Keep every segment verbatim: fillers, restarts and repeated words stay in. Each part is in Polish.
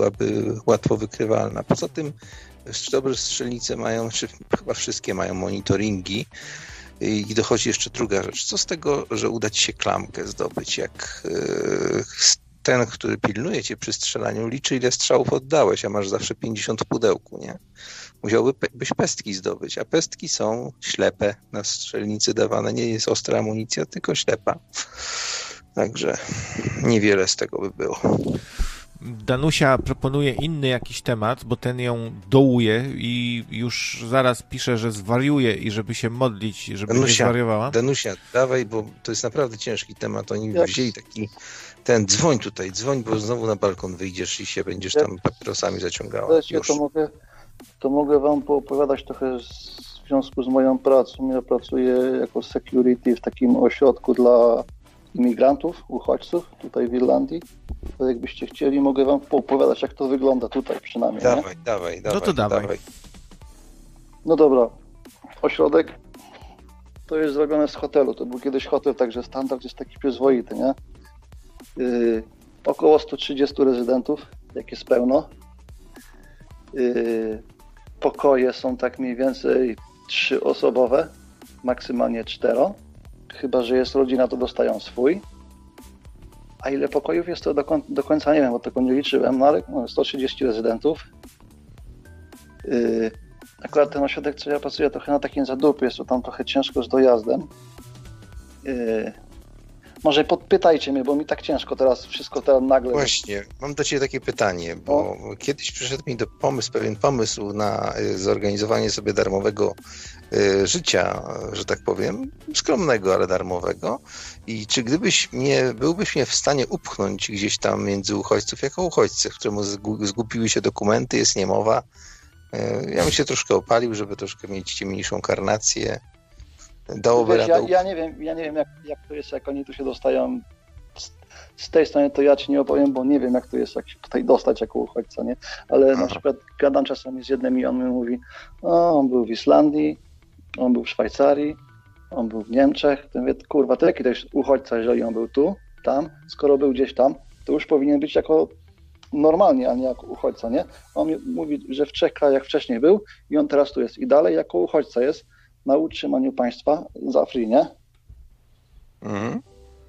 byłaby łatwo wykrywalna. Poza tym dobre strzelnice mają, czy chyba wszystkie mają monitoringi i dochodzi jeszcze druga rzecz. Co z tego, że uda ci się klamkę zdobyć, jak ten, który pilnuje cię przy strzelaniu, liczy, ile strzałów oddałeś, a masz zawsze pięćdziesiąt w pudełku, nie? Musiałbyś pestki zdobyć, a pestki są ślepe na strzelnicy dawane. Nie jest ostra amunicja, tylko ślepa. Także niewiele z tego by było. Danusia proponuje inny jakiś temat, bo ten ją dołuje i już zaraz pisze, że zwariuje i żeby się modlić, żeby Danusia, nie zwariowała. Danusia, dawaj, bo to jest naprawdę ciężki temat. Oni Jak? wzięli taki ten, dzwoń tutaj, dzwoń, bo znowu na balkon wyjdziesz i się będziesz Jak? tam papierosami zaciągała. Ja to mogę, to mogę wam poopowiadać trochę w związku z moją pracą. Ja pracuję jako security w takim ośrodku dla imigrantów, uchodźców tutaj w Irlandii. To jakbyście chcieli, mogę wam poopowiadać, jak to wygląda tutaj przynajmniej. Dawaj, nie? dawaj, dawaj. No to dawaj. dawaj. No dobra. Ośrodek to jest zrobione z hotelu. To był kiedyś hotel, także standard jest taki przyzwoity, nie? Yy, około sto trzydzieści rezydentów, jak jest pełno. Yy, pokoje są tak mniej więcej trzyosobowe, maksymalnie cztero. Chyba że jest rodzina, to dostają swój. A ile pokojów jest, to do, koń- do końca nie wiem, bo tego nie liczyłem, no ale no, sto trzydzieści rezydentów. Yy, akurat ten ośrodek, co ja pracuję, trochę na takim zadupie, jest to tam trochę ciężko z dojazdem. Yy, może podpytajcie mnie, bo mi tak ciężko teraz, wszystko teraz nagle... Właśnie, mam do Ciebie takie pytanie, bo o? kiedyś przyszedł mi do pomysł, pewien pomysł na zorganizowanie sobie darmowego y, życia, że tak powiem, skromnego, ale darmowego. I czy gdybyś mnie, byłbyś mnie w stanie upchnąć gdzieś tam między uchodźców, jako uchodźcę, któremu zgu, zgubiły się dokumenty, jest niemowa. Y, ja bym się troszkę opalił, żeby troszkę mieć mniejszą karnację. Dałoby Wiesz, ja, ja nie wiem, ja nie wiem jak, jak to jest, jak oni tu się dostają z, z tej strony, to ja ci nie opowiem, bo nie wiem jak to jest, jak się tutaj dostać jako uchodźca, nie? Ale Aha. na przykład gadam czasami z jednym i on mi mówi, o, on był w Islandii, on był w Szwajcarii, on był w Niemczech, to mówię, kurwa, to jaki to jest uchodźca, jeżeli on był tu, tam, skoro był gdzieś tam, to już powinien być jako normalnie, a nie jako uchodźca, nie? On mi mówi, że w trzech krajach wcześniej był i on teraz tu jest i dalej jako uchodźca jest na utrzymaniu państwa za free, nie? Mhm.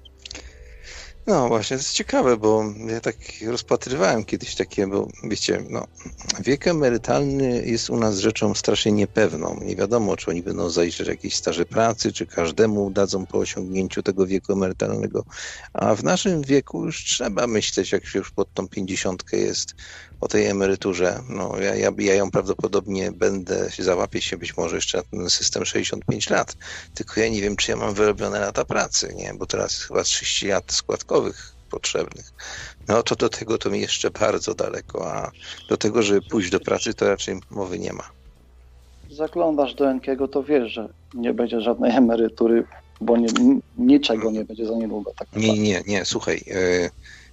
No właśnie, to jest ciekawe, bo ja tak rozpatrywałem kiedyś takie, bo wiecie, no, wiek emerytalny jest u nas rzeczą strasznie niepewną. Nie wiadomo, czy oni będą zajrzeć jakieś staże pracy, czy każdemu dadzą po osiągnięciu tego wieku emerytalnego. A w naszym wieku już trzeba myśleć, jak się już pod tą pięćdziesiątkę jest, o tej emeryturze. No, ja, ja, ja ją prawdopodobnie będę, się załapię się być może jeszcze na ten system sześćdziesiąt pięć lat. Tylko ja nie wiem, czy ja mam wyrobione lata pracy, nie? Bo teraz jest chyba trzydzieści lat składkowych potrzebnych. No to do tego to mi jeszcze bardzo daleko, a do tego, żeby pójść do pracy, to raczej mowy nie ma. Zaglądasz do Enkiego, to wiesz, że nie będzie żadnej emerytury, bo nie, niczego nie będzie za niedługo. Tak nie, nie, nie, słuchaj, yy,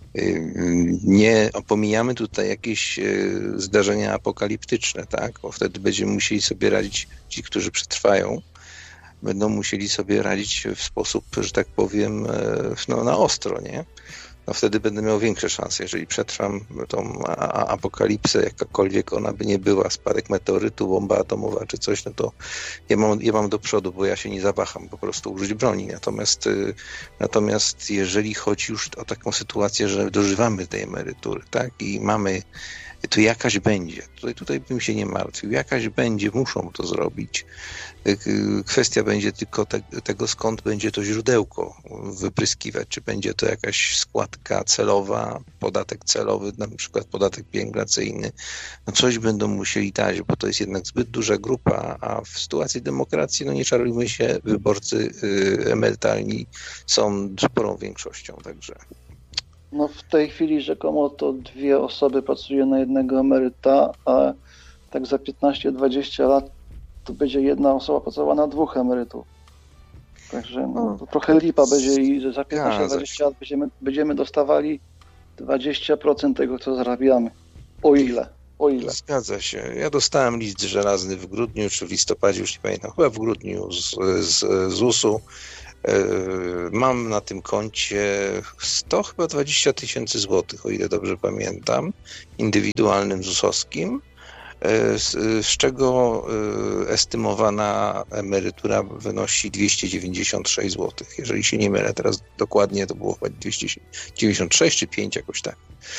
nie pomijamy tutaj jakieś zdarzenia apokaliptyczne, tak? Bo wtedy będziemy musieli sobie radzić, ci, którzy przetrwają, będą musieli sobie radzić w sposób, że tak powiem, no, na ostro, nie? No wtedy będę miał większe szanse, jeżeli przetrwam tą apokalipsę, jakakolwiek ona by nie była, spadek meteorytu, bomba atomowa czy coś, no to ja mam, ja mam do przodu, bo ja się nie zawaham po prostu użyć broni. Natomiast, natomiast jeżeli chodzi już o taką sytuację, że dożywamy tej emerytury, tak, i mamy, to jakaś będzie, tutaj, tutaj bym się nie martwił, jakaś będzie, muszą to zrobić. Kwestia będzie tylko te, tego, skąd będzie to źródełko wypryskiwać, czy będzie to jakaś składka celowa, podatek celowy, na przykład podatek pielęgnacyjny, no coś będą musieli dać, bo to jest jednak zbyt duża grupa, a w sytuacji demokracji, no nie czarujmy się, wyborcy y, emerytalni są sporą większością, także... No w tej chwili rzekomo to dwie osoby pracują na jednego emeryta, a tak za piętnaście dwadzieścia lat to będzie jedna osoba pracowała na dwóch emerytów. Także no, to trochę lipa będzie i że za piętnaście dwadzieścia lat będziemy, będziemy dostawali dwadzieścia procent tego, co zarabiamy. O ile? O ile? Zgadza się. Ja dostałem list żelazny w grudniu, czy w listopadzie, już nie pamiętam, chyba w grudniu z, z, z U S u, Mam na tym koncie sto chyba dwadzieścia tysięcy złotych, o ile dobrze pamiętam, indywidualnym zusowskim, z, z czego estymowana emerytura wynosi dwieście dziewięćdziesiąt sześć złotych. Jeżeli się nie mylę, teraz dokładnie to było chyba dwieście dziewięćdziesiąt sześć czy pięć, jakoś tak.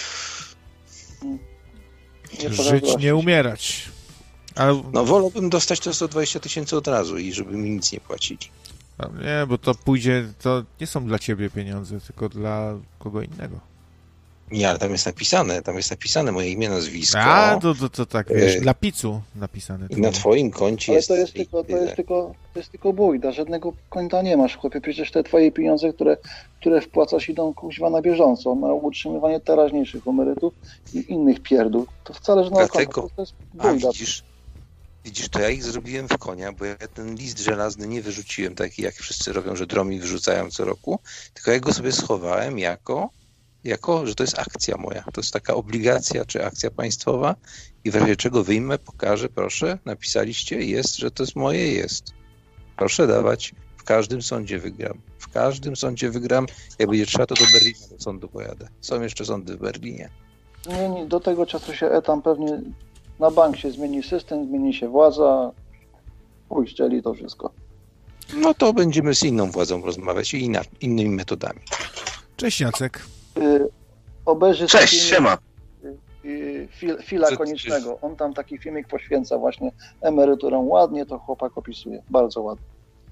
Nie Żyć, nie umierać. Ale... No wolałbym dostać to sto dwadzieścia tysięcy od razu i żeby mi nic nie płacili. No, nie, bo to pójdzie, to nie są dla ciebie pieniądze, tylko dla kogo innego. Nie, ale tam jest napisane, tam jest napisane moje imię, nazwisko. A, to, to, to tak, wiesz, dla picu napisane. I na twoim koncie ale jest... to jest, tylko, to, jest tylko, to jest tylko bójda, żadnego konta nie masz, chłopie. Przecież te twoje pieniądze, które, które wpłacasz, idą kuźwa na bieżąco, na utrzymywanie teraźniejszych emerytów i innych pierdół. To wcale żadnego Dlatego... konta, to jest bójda. A, widzisz, widzisz, to ja ich zrobiłem w konia, bo ja ten list żelazny nie wyrzuciłem taki, jak wszyscy robią, że dromi wyrzucają co roku, tylko ja go sobie schowałem jako... jako, że to jest akcja moja. To jest taka obligacja czy akcja państwowa i w razie czego wyjmę, pokażę, proszę, napisaliście, jest, że to jest moje, jest. Proszę dawać. W każdym sądzie wygram. W każdym sądzie wygram. Jak będzie trzeba, to do Berlina do sądu pojadę. Są jeszcze sądy w Berlinie. Nie, nie, do tego czasu się etam pewnie na bank się zmieni system, zmieni się władza, pójścieli to wszystko. No to będziemy z inną władzą rozmawiać i inna, innymi metodami. Cześć Jacek. Y, obejrzy Cześć, filmik, siema. Y, fil, Fila Co, Koniecznego. On tam taki filmik poświęca właśnie emeryturę. Ładnie to chłopak opisuje. Bardzo ładnie.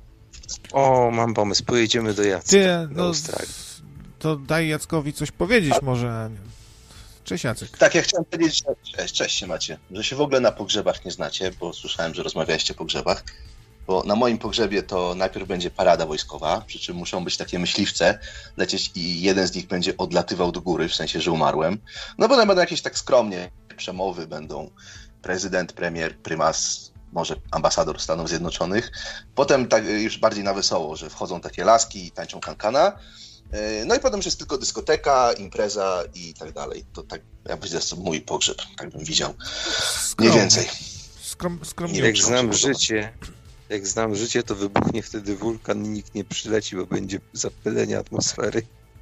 O, mam pomysł. Pojedziemy do Jacka. Ty, do no, Australii. to daj Jackowi coś powiedzieć może. Cześć Jacek. Tak, ja chciałem powiedzieć, że cześć, cześć się macie, że się w ogóle na pogrzebach nie znacie, bo słyszałem, że rozmawialiście o pogrzebach. Bo na moim pogrzebie to najpierw będzie parada wojskowa, przy czym muszą być takie myśliwce lecieć i jeden z nich będzie odlatywał do góry, w sensie, że umarłem. No potem będą jakieś tak skromnie przemowy, będą prezydent, premier, prymas, może ambasador Stanów Zjednoczonych. Potem tak już bardziej na wesoło, że wchodzą takie laski i tańczą kankana. No i potem już jest tylko dyskoteka, impreza i tak dalej. To tak, ja będzie to mój pogrzeb, tak bym widział. Mniej więcej. Skrom, skromnie. Jak znam życie... Jak znam życie, to wybuchnie wtedy wulkan i nikt nie przyleci, bo będzie zapylenie atmosfery.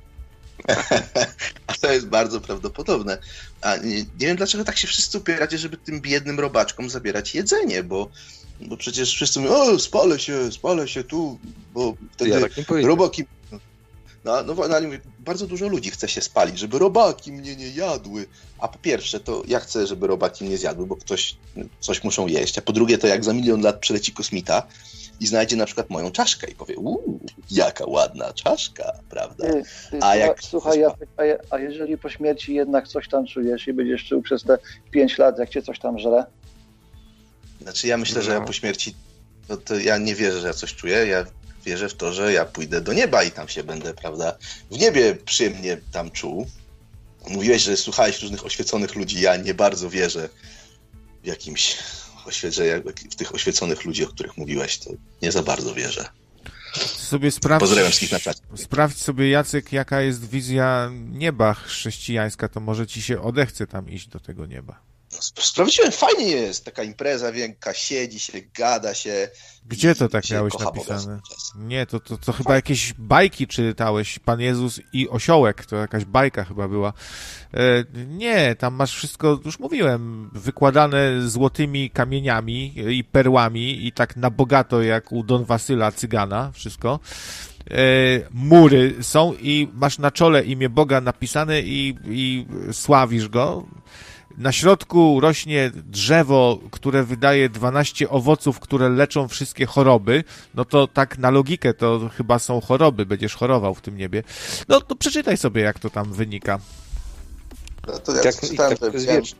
A to jest bardzo prawdopodobne. A nie, nie wiem, dlaczego tak się wszyscy upieracie, żeby tym biednym robaczkom zabierać jedzenie, bo, bo przecież wszyscy mówią, o, spalę się, spalę się tu, bo wtedy ja tak nie robaki... No, no, no, bardzo dużo ludzi chce się spalić, żeby robaki mnie nie jadły. A po pierwsze, to ja chcę, żeby robaki mnie zjadły, bo ktoś, coś muszą jeść. A po drugie, to jak za milion lat przyleci kosmita i znajdzie na przykład moją czaszkę i powie, uuu, jaka ładna czaszka, prawda? Ty, ty, a jak... Słuchaj, Jacek, a, a jeżeli po śmierci jednak coś tam czujesz i będziesz czuł przez te pięć lat, jak cię coś tam żre? Znaczy ja myślę, że ja po śmierci, to, to ja nie wierzę, że ja coś czuję, ja wierzę w to, że ja pójdę do nieba i tam się będę, prawda, w niebie przyjemnie tam czuł. Mówiłeś, że słuchałeś różnych oświeconych ludzi, ja nie bardzo wierzę w jakimś oświeceniu, w tych oświeconych ludzi, o których mówiłeś, to nie za bardzo wierzę. Sobie sprawdź, Pozdrawiam wszystkich na czacie. Sprawdź sobie, Jacek, jaka jest wizja nieba chrześcijańska, to może ci się odechce tam iść do tego nieba. No, sprawdziłem, fajnie jest, taka impreza wielka, siedzi się, gada się. Gdzie to tak miałeś napisane? Nie, to, to, to chyba jakieś bajki czytałeś, Pan Jezus i osiołek, to jakaś bajka chyba była. E, nie, tam masz wszystko, już mówiłem, wykładane złotymi kamieniami i perłami i tak na bogato jak u Don Wasyla Cygana, wszystko. E, mury są i masz na czole imię Boga napisane i, i sławisz go. Na środku rośnie drzewo, które wydaje dwanaście owoców, które leczą wszystkie choroby. No to tak na logikę to chyba są choroby, będziesz chorował w tym niebie. No to przeczytaj sobie, jak to tam wynika. No to ja tak, czytałem, tak, że, wiem,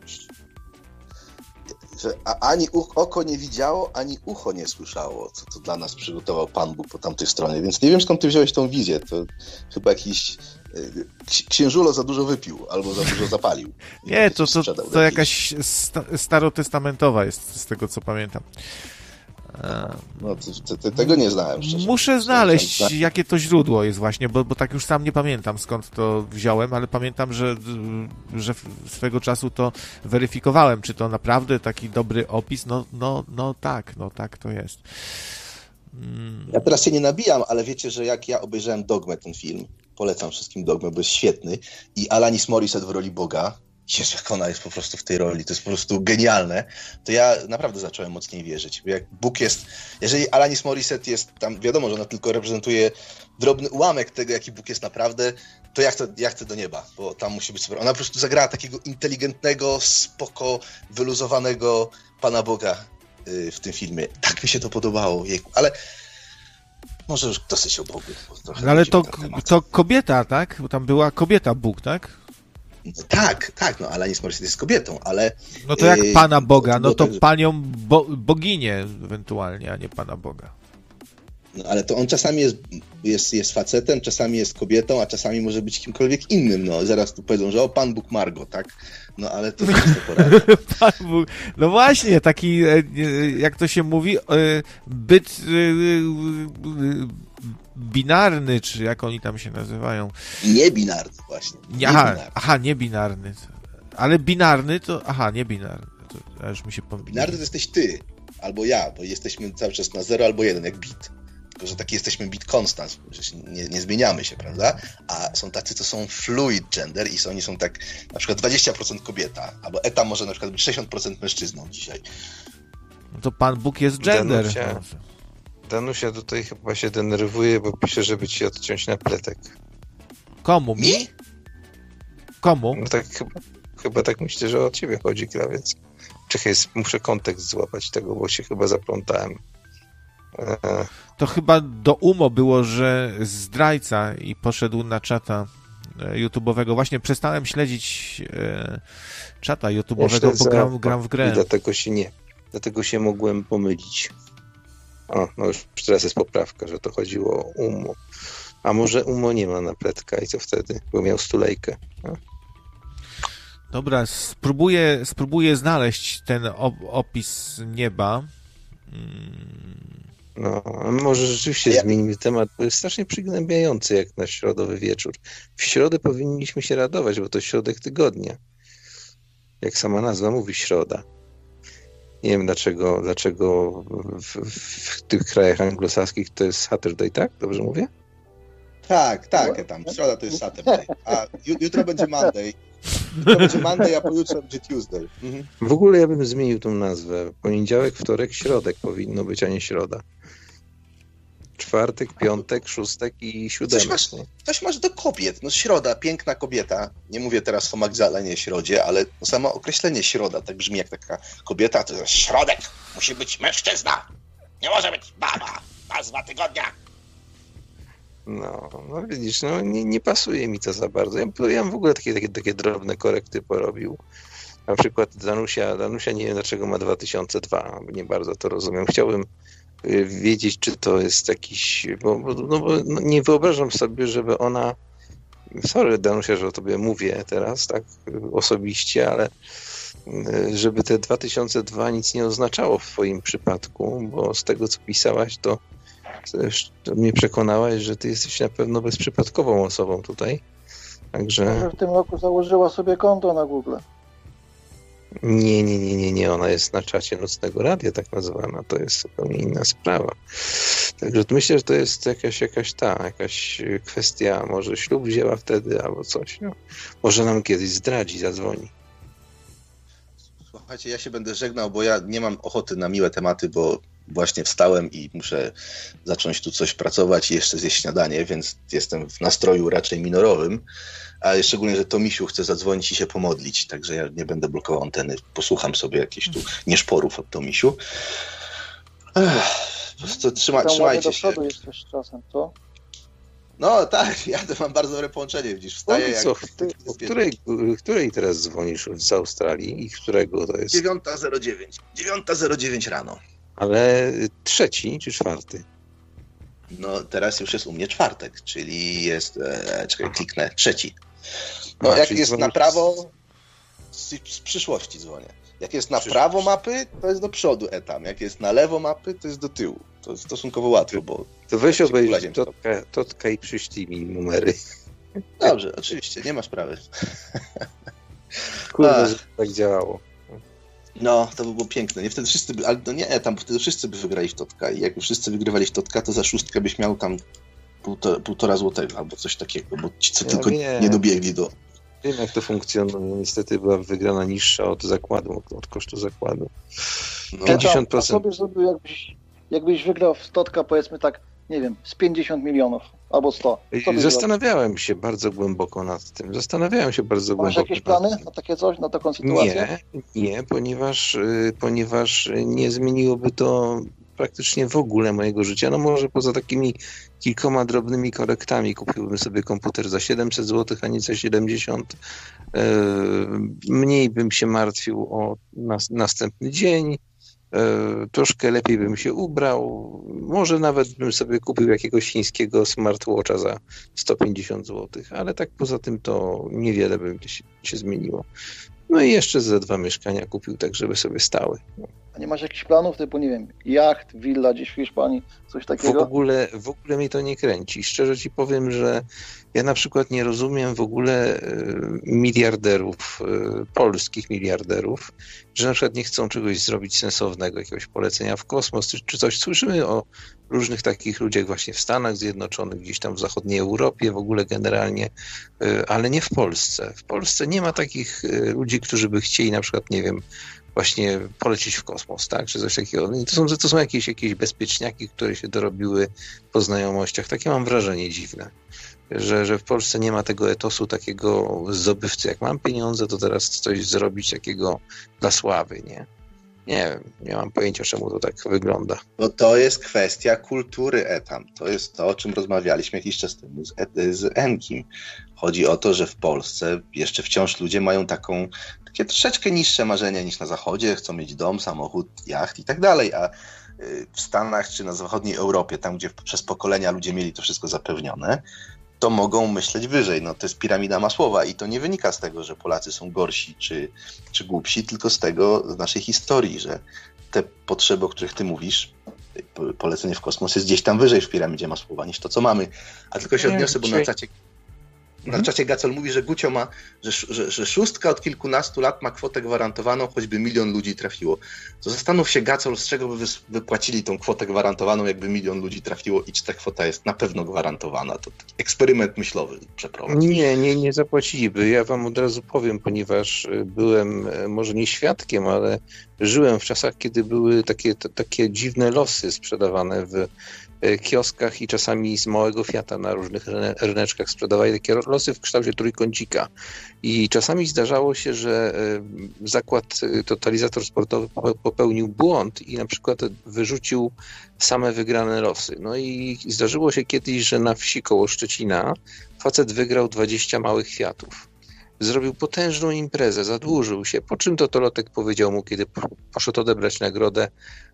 że ani oko nie widziało, ani ucho nie słyszało, co to dla nas przygotował Pan Bóg po tamtej stronie. Więc nie wiem, skąd ty wziąłeś tą wizję. To chyba jakiś księżulo za dużo wypił, albo za dużo zapalił. Nie, to, to, to jakaś sta- starotestamentowa jest, z tego co pamiętam. No, to, to, tego nie znałem. Szczerze. Muszę znaleźć, jakie to źródło jest właśnie, bo, bo tak już sam nie pamiętam, skąd to wziąłem, ale pamiętam, że, że swego czasu to weryfikowałem, czy to naprawdę taki dobry opis. No, no, no tak, no tak to jest. Hmm. Ja teraz się nie nabijam, ale wiecie, że jak ja obejrzałem Dogmę, ten film, polecam wszystkim Dogmę, bo jest świetny, i Alanis Morissette w roli Boga, Jezu, jak ona jest po prostu w tej roli, to jest po prostu genialne, to ja naprawdę zacząłem mocniej wierzyć. Jak Bóg jest, jeżeli Alanis Morissette jest tam, wiadomo, że ona tylko reprezentuje drobny ułamek tego, jaki Bóg jest naprawdę, to ja chcę, ja chcę do nieba, bo tam musi być super. Ona po prostu zagrała takiego inteligentnego, spoko, wyluzowanego Pana Boga w tym filmie. Tak mi się to podobało, jejku. Ale może już dosyć o Bogu. No ale to, to kobieta, tak? Bo tam była kobieta Bóg, tak? No tak, tak, no Alanis Morissette jest kobietą, ale... No to jak Pana Boga, no to panią bo, boginię ewentualnie, a nie Pana Boga. No ale to on czasami jest, jest, jest facetem, czasami jest kobietą, a czasami może być kimkolwiek innym, no. Zaraz tu powiedzą, że o, Pan Bóg Margo, tak? No ale to jest to poradę. Pan Bóg, no właśnie, taki, jak to się mówi, byt binarny, czy jak oni tam się nazywają. Niebinarny właśnie. Nie aha, binarny. aha, niebinarny. Ale binarny to, aha, niebinarny. To już mi się pomyliło. Binarny to jesteś ty, albo ja, bo jesteśmy cały czas na zero albo jeden, jak bit. Tylko, że taki jesteśmy bit constant, nie, nie zmieniamy się, prawda? A są tacy, co są fluid gender i są, oni są tak, na przykład dwadzieścia procent kobieta, albo eta może na przykład być sześćdziesiąt procent mężczyzną dzisiaj. No to Pan Bóg jest gender. Danusia, Danusia tutaj chyba się denerwuje, bo pisze, żeby ci odciąć napletek. Komu? Mi? Komu? No tak chyba, chyba tak myślę, że o ciebie chodzi, krawiec. Czekaj, muszę kontekst złapać tego, bo się chyba zaplątałem. E... To chyba do Umo było, że zdrajca i poszedł na czata YouTube'owego. Właśnie przestałem śledzić e, czata YouTube'owego, ja bo gram, gram w grę. I dlatego się nie, dlatego się mogłem pomylić. O, no już teraz jest poprawka, że to chodziło o Umo. A może Umo nie ma napletka i co wtedy? Bo miał stulejkę. No. Dobra, spróbuję, spróbuję znaleźć ten op- opis nieba. Hmm. No, może rzeczywiście ja... zmienimy temat, bo jest strasznie przygnębiający jak na środowy wieczór. W środę powinniśmy się radować, bo to środek tygodnia. Jak sama nazwa mówi, środa. Nie wiem dlaczego, dlaczego w, w tych krajach anglosaskich to jest Saturday, tak? Dobrze mówię? Tak, tak, tam środa to jest Saturday, a jutro będzie Monday. Jutro będzie Monday, a pojutrze będzie Tuesday. Mhm. W ogóle ja bym zmienił tą nazwę. Poniedziałek, wtorek, środek powinno być, a nie środa. Czwartek, piątek, szóstek i siódemek. Coś masz, coś masz do kobiet. No środa, piękna kobieta. Nie mówię teraz o Magdalenie Środzie, ale samo określenie środa tak brzmi jak taka kobieta. To jest środek. Musi być mężczyzna. Nie może być baba. Nazwa tygodnia. No, no widzisz, no nie, nie pasuje mi to za bardzo. Ja, ja bym w ogóle takie, takie, takie drobne korekty porobił. Na przykład Danusia, Danusia nie wiem dlaczego ma dwa tysiące dwa, nie bardzo to rozumiem. Chciałbym wiedzieć, czy to jest jakiś, bo, bo, no, bo no, nie wyobrażam sobie, żeby ona, sorry Danusia, że o tobie mówię teraz, tak osobiście, ale żeby te dwa tysiące dwa nic nie oznaczało w twoim przypadku, bo z tego, co pisałaś, to, to mnie przekonałaś, że ty jesteś na pewno bezprzypadkową osobą tutaj. Także... Może w tym roku założyła sobie konto na Google. Nie, nie, nie, nie, nie. Ona jest na czacie Nocnego Radia tak nazwana. To jest zupełnie inna sprawa. Także myślę, że to jest jakaś, jakaś ta, jakaś kwestia, może ślub wzięła wtedy albo coś. No. Może nam kiedyś zdradzi, zadzwoni. Słuchajcie, ja się będę żegnał, bo ja nie mam ochoty na miłe tematy, bo właśnie wstałem i muszę zacząć tu coś pracować i jeszcze zjeść śniadanie, więc jestem w nastroju raczej minorowym. A szczególnie, że Tomisiu chce zadzwonić i się pomodlić, także ja nie będę blokował anteny. Posłucham sobie jakichś tu nieszporów od Tomisiu. Ech, po prostu trzyma, trzymajcie do się. przodu jeszcze z czasem, co? No tak, ja to mam bardzo dobre połączenie, widzisz, wstaję jak... Co, o której, której teraz dzwonisz z Australii i którego to jest? dziewiąta zero dziewięć. dziewiąta zero dziewięć rano. Ale trzeci czy czwarty? No teraz już jest u mnie czwartek, czyli jest, e, czekaj, kliknę, trzeci. No A, jak jest dzwonisz... na prawo, z, z przyszłości dzwonię. Jak jest na prawo mapy, to jest do przodu etam. Jak jest na lewo mapy, to jest do tyłu. To jest stosunkowo łatwo, bo... To weź obejrzyj Totka, Totka i przyślij mi numery. Dobrze, oczywiście, nie ma sprawy. Kurde, że tak działało. No, to by było piękne. Nie wtedy wszyscy by, ale no nie, tam wtedy wszyscy by wygrali w Totka i jak wszyscy wygrywali w Totka, to za szóstkę byś miał tam półtora, półtora złotego albo coś takiego, bo ci co ja tylko wiem. nie dobiegli do... Wiem, jak to funkcjonuje. Niestety była wygrana niższa od zakładu, od kosztu zakładu. No. pięćdziesiąt procent. A co byś zrobił, jakbyś, jakbyś wygrał w Totka, powiedzmy tak, nie wiem, z pięćdziesiąt milionów albo sto? Zastanawiałem zrobił? się bardzo głęboko nad tym. Zastanawiałem się bardzo Masz głęboko. Masz jakieś plany na takie coś, na taką sytuację? Nie, nie, ponieważ, ponieważ nie zmieniłoby to praktycznie w ogóle mojego życia. No może poza takimi kilkoma drobnymi korektami kupiłbym sobie komputer za siedemset złotych, a nie za siedemdziesiąt. Mniej bym się martwił o nas, następny dzień. Troszkę lepiej bym się ubrał. Może nawet bym sobie kupił jakiegoś chińskiego smartwatcha za sto pięćdziesiąt złotych, ale tak poza tym to niewiele by się, się zmieniło. No i jeszcze ze dwa mieszkania kupił tak, żeby sobie stały. A nie masz jakichś planów typu, nie wiem, jacht, willa gdzieś w Hiszpanii, coś takiego? W ogóle, w ogóle mnie to nie kręci. Szczerze ci powiem, że ja na przykład nie rozumiem w ogóle miliarderów, polskich miliarderów, że na przykład nie chcą czegoś zrobić sensownego, jakiegoś polecenia w kosmos, czy, czy coś. Słyszymy o różnych takich ludziach właśnie w Stanach Zjednoczonych, gdzieś tam w zachodniej Europie, w ogóle generalnie, ale nie w Polsce. W Polsce nie ma takich ludzi, którzy by chcieli na przykład, nie wiem, właśnie polecieć w kosmos, tak, czy coś takiego. To są, to są jakieś, jakieś bezpieczniaki, które się dorobiły po znajomościach. Takie mam wrażenie dziwne, że, że w Polsce nie ma tego etosu takiego zdobywcy. Jak mam pieniądze, to teraz coś zrobić takiego dla sławy, nie? Nie wiem, nie mam pojęcia, czemu to tak wygląda. No to jest kwestia kultury etam. To jest to, o czym rozmawialiśmy jakiś czas temu z, z Enkim. Chodzi o to, że w Polsce jeszcze wciąż ludzie mają taką, takie troszeczkę niższe marzenia niż na Zachodzie. Chcą mieć dom, samochód, jacht i tak dalej, a w Stanach czy na zachodniej Europie, tam gdzie przez pokolenia ludzie mieli to wszystko zapewnione, to mogą myśleć wyżej. No to jest piramida Masłowa i to nie wynika z tego, że Polacy są gorsi czy, czy głupsi, tylko z tego, z naszej historii, że te potrzeby, o których ty mówisz, polecenie w kosmos jest gdzieś tam wyżej w piramidzie Masłowa niż to, co mamy. A tylko się odniosę, bo na czacie Na czacie Gacol mówi, że Gucio ma, że, że, że szóstka od kilkunastu lat ma kwotę gwarantowaną, choćby milion ludzi trafiło. To zastanów się, Gacol, z czego by wypłacili tą kwotę gwarantowaną, jakby milion ludzi trafiło i czy ta kwota jest na pewno gwarantowana. To eksperyment myślowy przeprowadzi. Nie, nie, nie zapłaciliby. Ja wam od razu powiem, ponieważ byłem może nie świadkiem, ale żyłem w czasach, kiedy były takie, t- takie dziwne losy sprzedawane w kioskach i czasami z małego Fiata na różnych ryneczkach sprzedawali takie losy w kształcie trójkącika. I czasami zdarzało się, że zakład Totalizator Sportowy popełnił błąd i na przykład wyrzucił same wygrane losy. No i zdarzyło się kiedyś, że na wsi koło Szczecina facet wygrał dwadzieścia małych Fiatów. Zrobił potężną imprezę, zadłużył się, po czym Totolotek powiedział mu, kiedy poszedł odebrać nagrodę,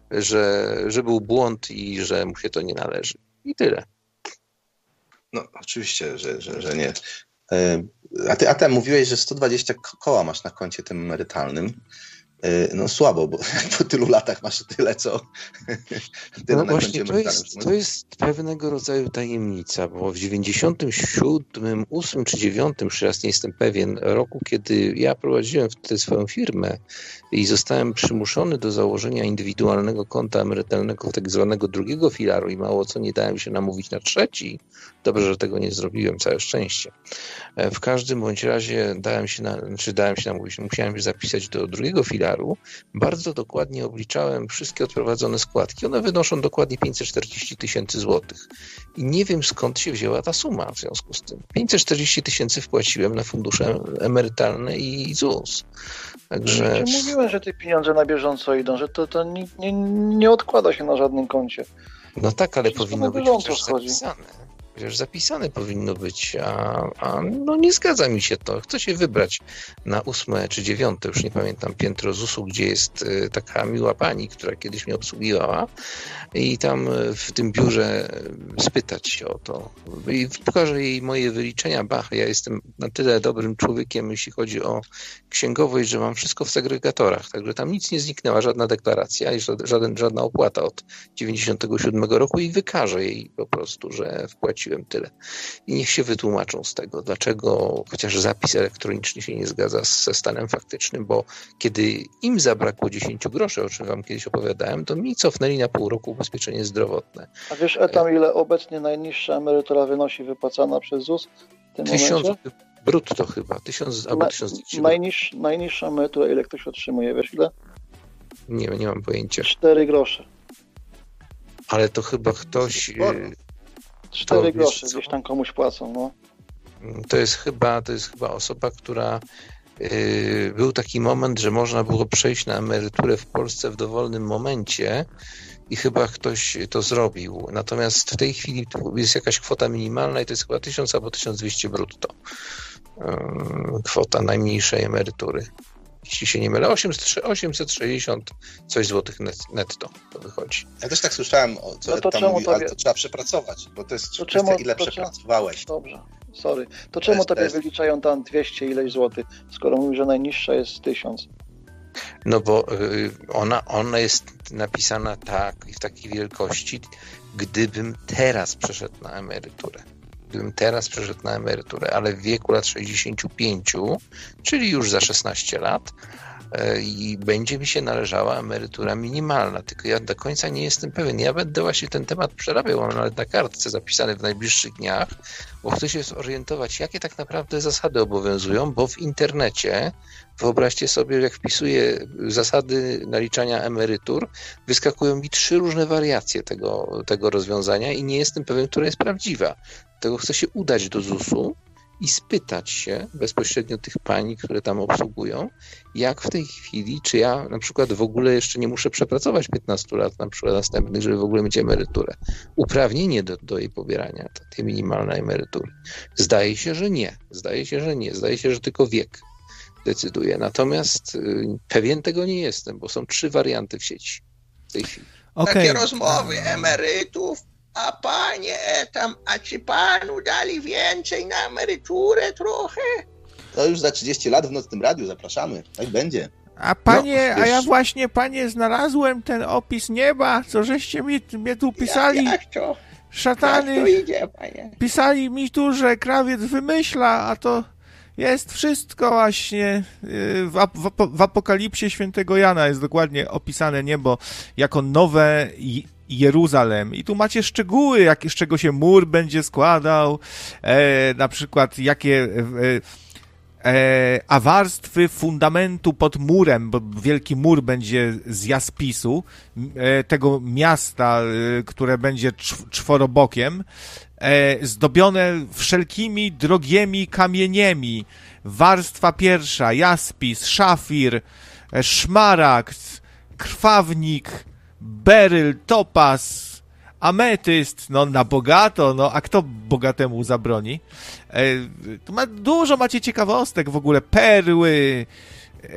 że, że był błąd i że mu się to nie należy. I tyle. No oczywiście, że, że, że nie. A ty, a ty mówiłeś, że sto dwadzieścia koła masz na koncie tym emerytalnym. No słabo, bo po tylu latach masz tyle, co tyle no na właśnie, to jest, to jest pewnego rodzaju tajemnica, bo w dziewięćdziesiątym siódmym, ósmym czy dziewiątym, już raz nie jestem pewien, roku, kiedy ja prowadziłem wtedy swoją firmę i zostałem przymuszony do założenia indywidualnego konta emerytalnego, tak zwanego drugiego filaru i mało co nie dałem się namówić na trzeci. Dobrze, że tego nie zrobiłem, całe szczęście. W każdym bądź razie dałem się, na, znaczy dałem się namówić, musiałem się zapisać do drugiego filaru. Bardzo dokładnie obliczałem wszystkie odprowadzone składki. One wynoszą dokładnie pięćset czterdzieści tysięcy złotych. I nie wiem, skąd się wzięła ta suma w związku z tym. pięćset czterdzieści tysięcy wpłaciłem na fundusze emerytalne i ZUS. Także... Ja mówiłem, że te pieniądze na bieżąco idą, że to, to nie, nie, nie odkłada się na żadnym koncie. No tak, ale wszystko powinno być przecież zapisane. Przecież zapisane powinno być, a, a no nie zgadza mi się to. Chcę się wybrać na ósme czy dziewiąte, już nie pamiętam, piętro zusu, gdzie jest y, taka miła pani, która kiedyś mnie obsługiwała i tam y, w tym biurze y, spytać się o to. I pokażę jej moje wyliczenia. Bach, ja jestem na tyle dobrym człowiekiem, jeśli chodzi o księgowość, że mam wszystko w segregatorach, także tam nic nie zniknęła, żadna deklaracja i żaden, żadna opłata od dziewięćdziesiątego siódmego roku i wykażę jej po prostu, że wpłaciłem zapłaciłem tyle. I niech się wytłumaczą z tego, dlaczego chociaż zapis elektroniczny się nie zgadza ze stanem faktycznym, bo kiedy im zabrakło dziesięć groszy, o czym wam kiedyś opowiadałem, to mi cofnęli na pół roku ubezpieczenie zdrowotne. A wiesz, Etam, ile obecnie najniższa emerytura wynosi wypłacana przez ZUS w tym Tysiąc momencie? brutto chyba, tysiąc albo Na, tysiąc dwieście. najniż, najniższa emerytura, ile ktoś otrzymuje, wiesz ile? Nie, nie mam pojęcia. cztery grosze. Ale to chyba ktoś... cztery to, grosze gdzieś tam komuś płacą, no. To jest chyba, to jest chyba osoba, która... Yy, był taki moment, że można było przejść na emeryturę w Polsce w dowolnym momencie i chyba ktoś to zrobił. Natomiast w tej chwili jest jakaś kwota minimalna i to jest chyba tysiąc albo tysiąc dwieście brutto. Yy, kwota najmniejszej emerytury. Jeśli się nie mylę, osiemset sześćdziesiąt coś złotych net, netto to wychodzi. Ja też tak słyszałem, o co No to tam czemu mówi, to ale wie- to trzeba przepracować, bo to jest To kwestia, czemu- ile to przepracowałeś. Dobrze, sorry. To czemu jest- to tobie jest- wyliczają tam dwieście ileś złotych, skoro mówisz, że najniższa jest tysiąc? No bo y, ona, ona jest napisana tak i w takiej wielkości, gdybym teraz przeszedł na emeryturę. Gdybym teraz przeszedł na emeryturę, ale w wieku lat sześćdziesięciu pięciu, czyli już za szesnaście lat, y, i będzie mi się należała emerytura minimalna. Tylko ja do końca nie jestem pewien. Ja będę właśnie ten temat przerabiał, mam nawet na kartce zapisany w najbliższych dniach, bo chcę się zorientować, jakie tak naprawdę zasady obowiązują, bo w internecie, wyobraźcie sobie, jak wpisuję zasady naliczania emerytur, wyskakują mi trzy różne wariacje tego, tego rozwiązania i nie jestem pewien, która jest prawdziwa. Dlatego chcę się udać do zusu i spytać się bezpośrednio tych pań, które tam obsługują, jak w tej chwili, czy ja na przykład w ogóle jeszcze nie muszę przepracować piętnastu lat na przykład następnych, żeby w ogóle mieć emeryturę. Uprawnienie do, do jej pobierania, tej minimalnej emerytury. Zdaje się, że nie. Zdaje się, że nie. Zdaje się, że tylko wiek decyduje. Natomiast y, pewien tego nie jestem, bo są trzy warianty w sieci w tej chwili. Okay. Takie rozmowy emerytów, a panie tam, a czy panu dali więcej na emeryturę trochę? To już za trzydzieści lat w Nocnym Radiu, zapraszamy, tak będzie. A panie, No, a ja wiesz- właśnie, panie, znalazłem ten opis nieba, co żeście mi, mnie tu pisali, Jak, jak to? szatany, Jak to idzie, panie? pisali mi tu, że krawiec wymyśla, a to jest wszystko właśnie yy, w, ap- w, ap- w Apokalipsie Świętego Jana jest dokładnie opisane niebo jako nowe Je- Jeruzalem. I tu macie szczegóły, jak, z czego się mur będzie składał, e, na przykład jakie e, e, a warstwy fundamentu pod murem, bo wielki mur będzie z jaspisu, e, tego miasta, e, które będzie czw- czworobokiem, e, zdobione wszelkimi drogimi kamieniami. Warstwa pierwsza, jaspis, szafir, e, szmaragd, krwawnik, beryl, topaz, ametyst, no na bogato, no a kto bogatemu zabroni? E, to ma, dużo macie ciekawostek w ogóle, perły, e,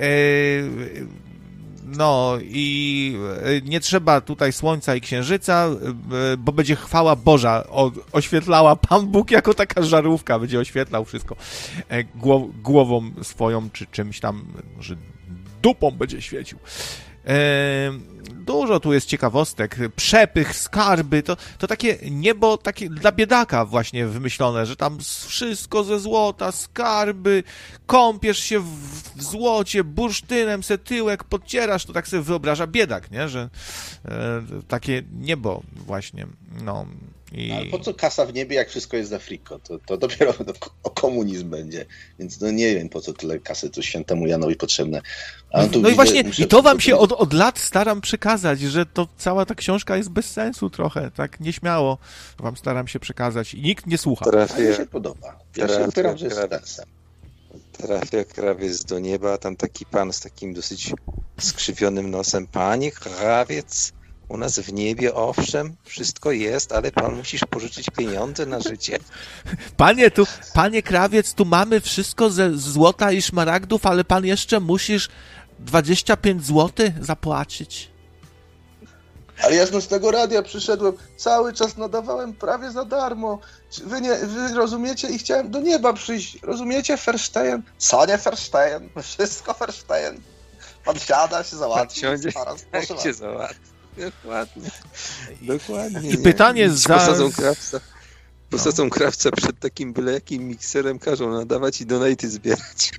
no i e, nie trzeba tutaj słońca i księżyca, e, bo będzie chwała Boża, o, oświetlała Pan Bóg jako taka żarówka, będzie oświetlał wszystko e, głow, głową swoją, czy czymś tam, może dupą będzie świecił. E, dużo tu jest ciekawostek, przepych, skarby, to, to takie niebo takie dla biedaka właśnie wymyślone, że tam wszystko ze złota, skarby, kąpiesz się w, w złocie, bursztynem se tyłek podcierasz, to tak sobie wyobraża biedak, nie, że e, takie niebo właśnie, no. I... Ale po co kasa w niebie, jak wszystko jest za friko? To, to dopiero o komunizm będzie. Więc no nie wiem, po co tyle kasy to świętemu Janowi potrzebne. A on tu no widzę, i właśnie, muszę- i to wam się od, od lat staram przekazać, że to cała ta książka jest bez sensu trochę, tak nieśmiało wam staram się przekazać i nikt nie słucha. A mi Trafia, się podoba. Ja się Trafia, upieram, że jest trafia. sensem. trafia krawiec do nieba, tam taki pan z takim dosyć skrzywionym nosem. Panie krawiec, u nas w niebie owszem, wszystko jest, ale pan musisz pożyczyć pieniądze na życie. Panie, tu, panie krawiec, tu mamy wszystko ze złota i szmaragdów, ale pan jeszcze musisz dwadzieścia pięć złotych zapłacić. Ale ja z Nocnego Radia przyszedłem, cały czas nadawałem prawie za darmo. Czy Wy, nie, wy rozumiecie? I chciałem do nieba przyjść. Rozumiecie? Verstehen? Co nie verstehen? Wszystko verstehen. Pan siada, się załatwi. Siądzie, zaraz, tak proszę się bardzo. załatwi. Dokładnie. Dokładnie. I pytanie nie? za- Posadzą krawca. Posadzą no. Krawca przed takim byle jakim mikserem, każą nadawać i donaty zbierać.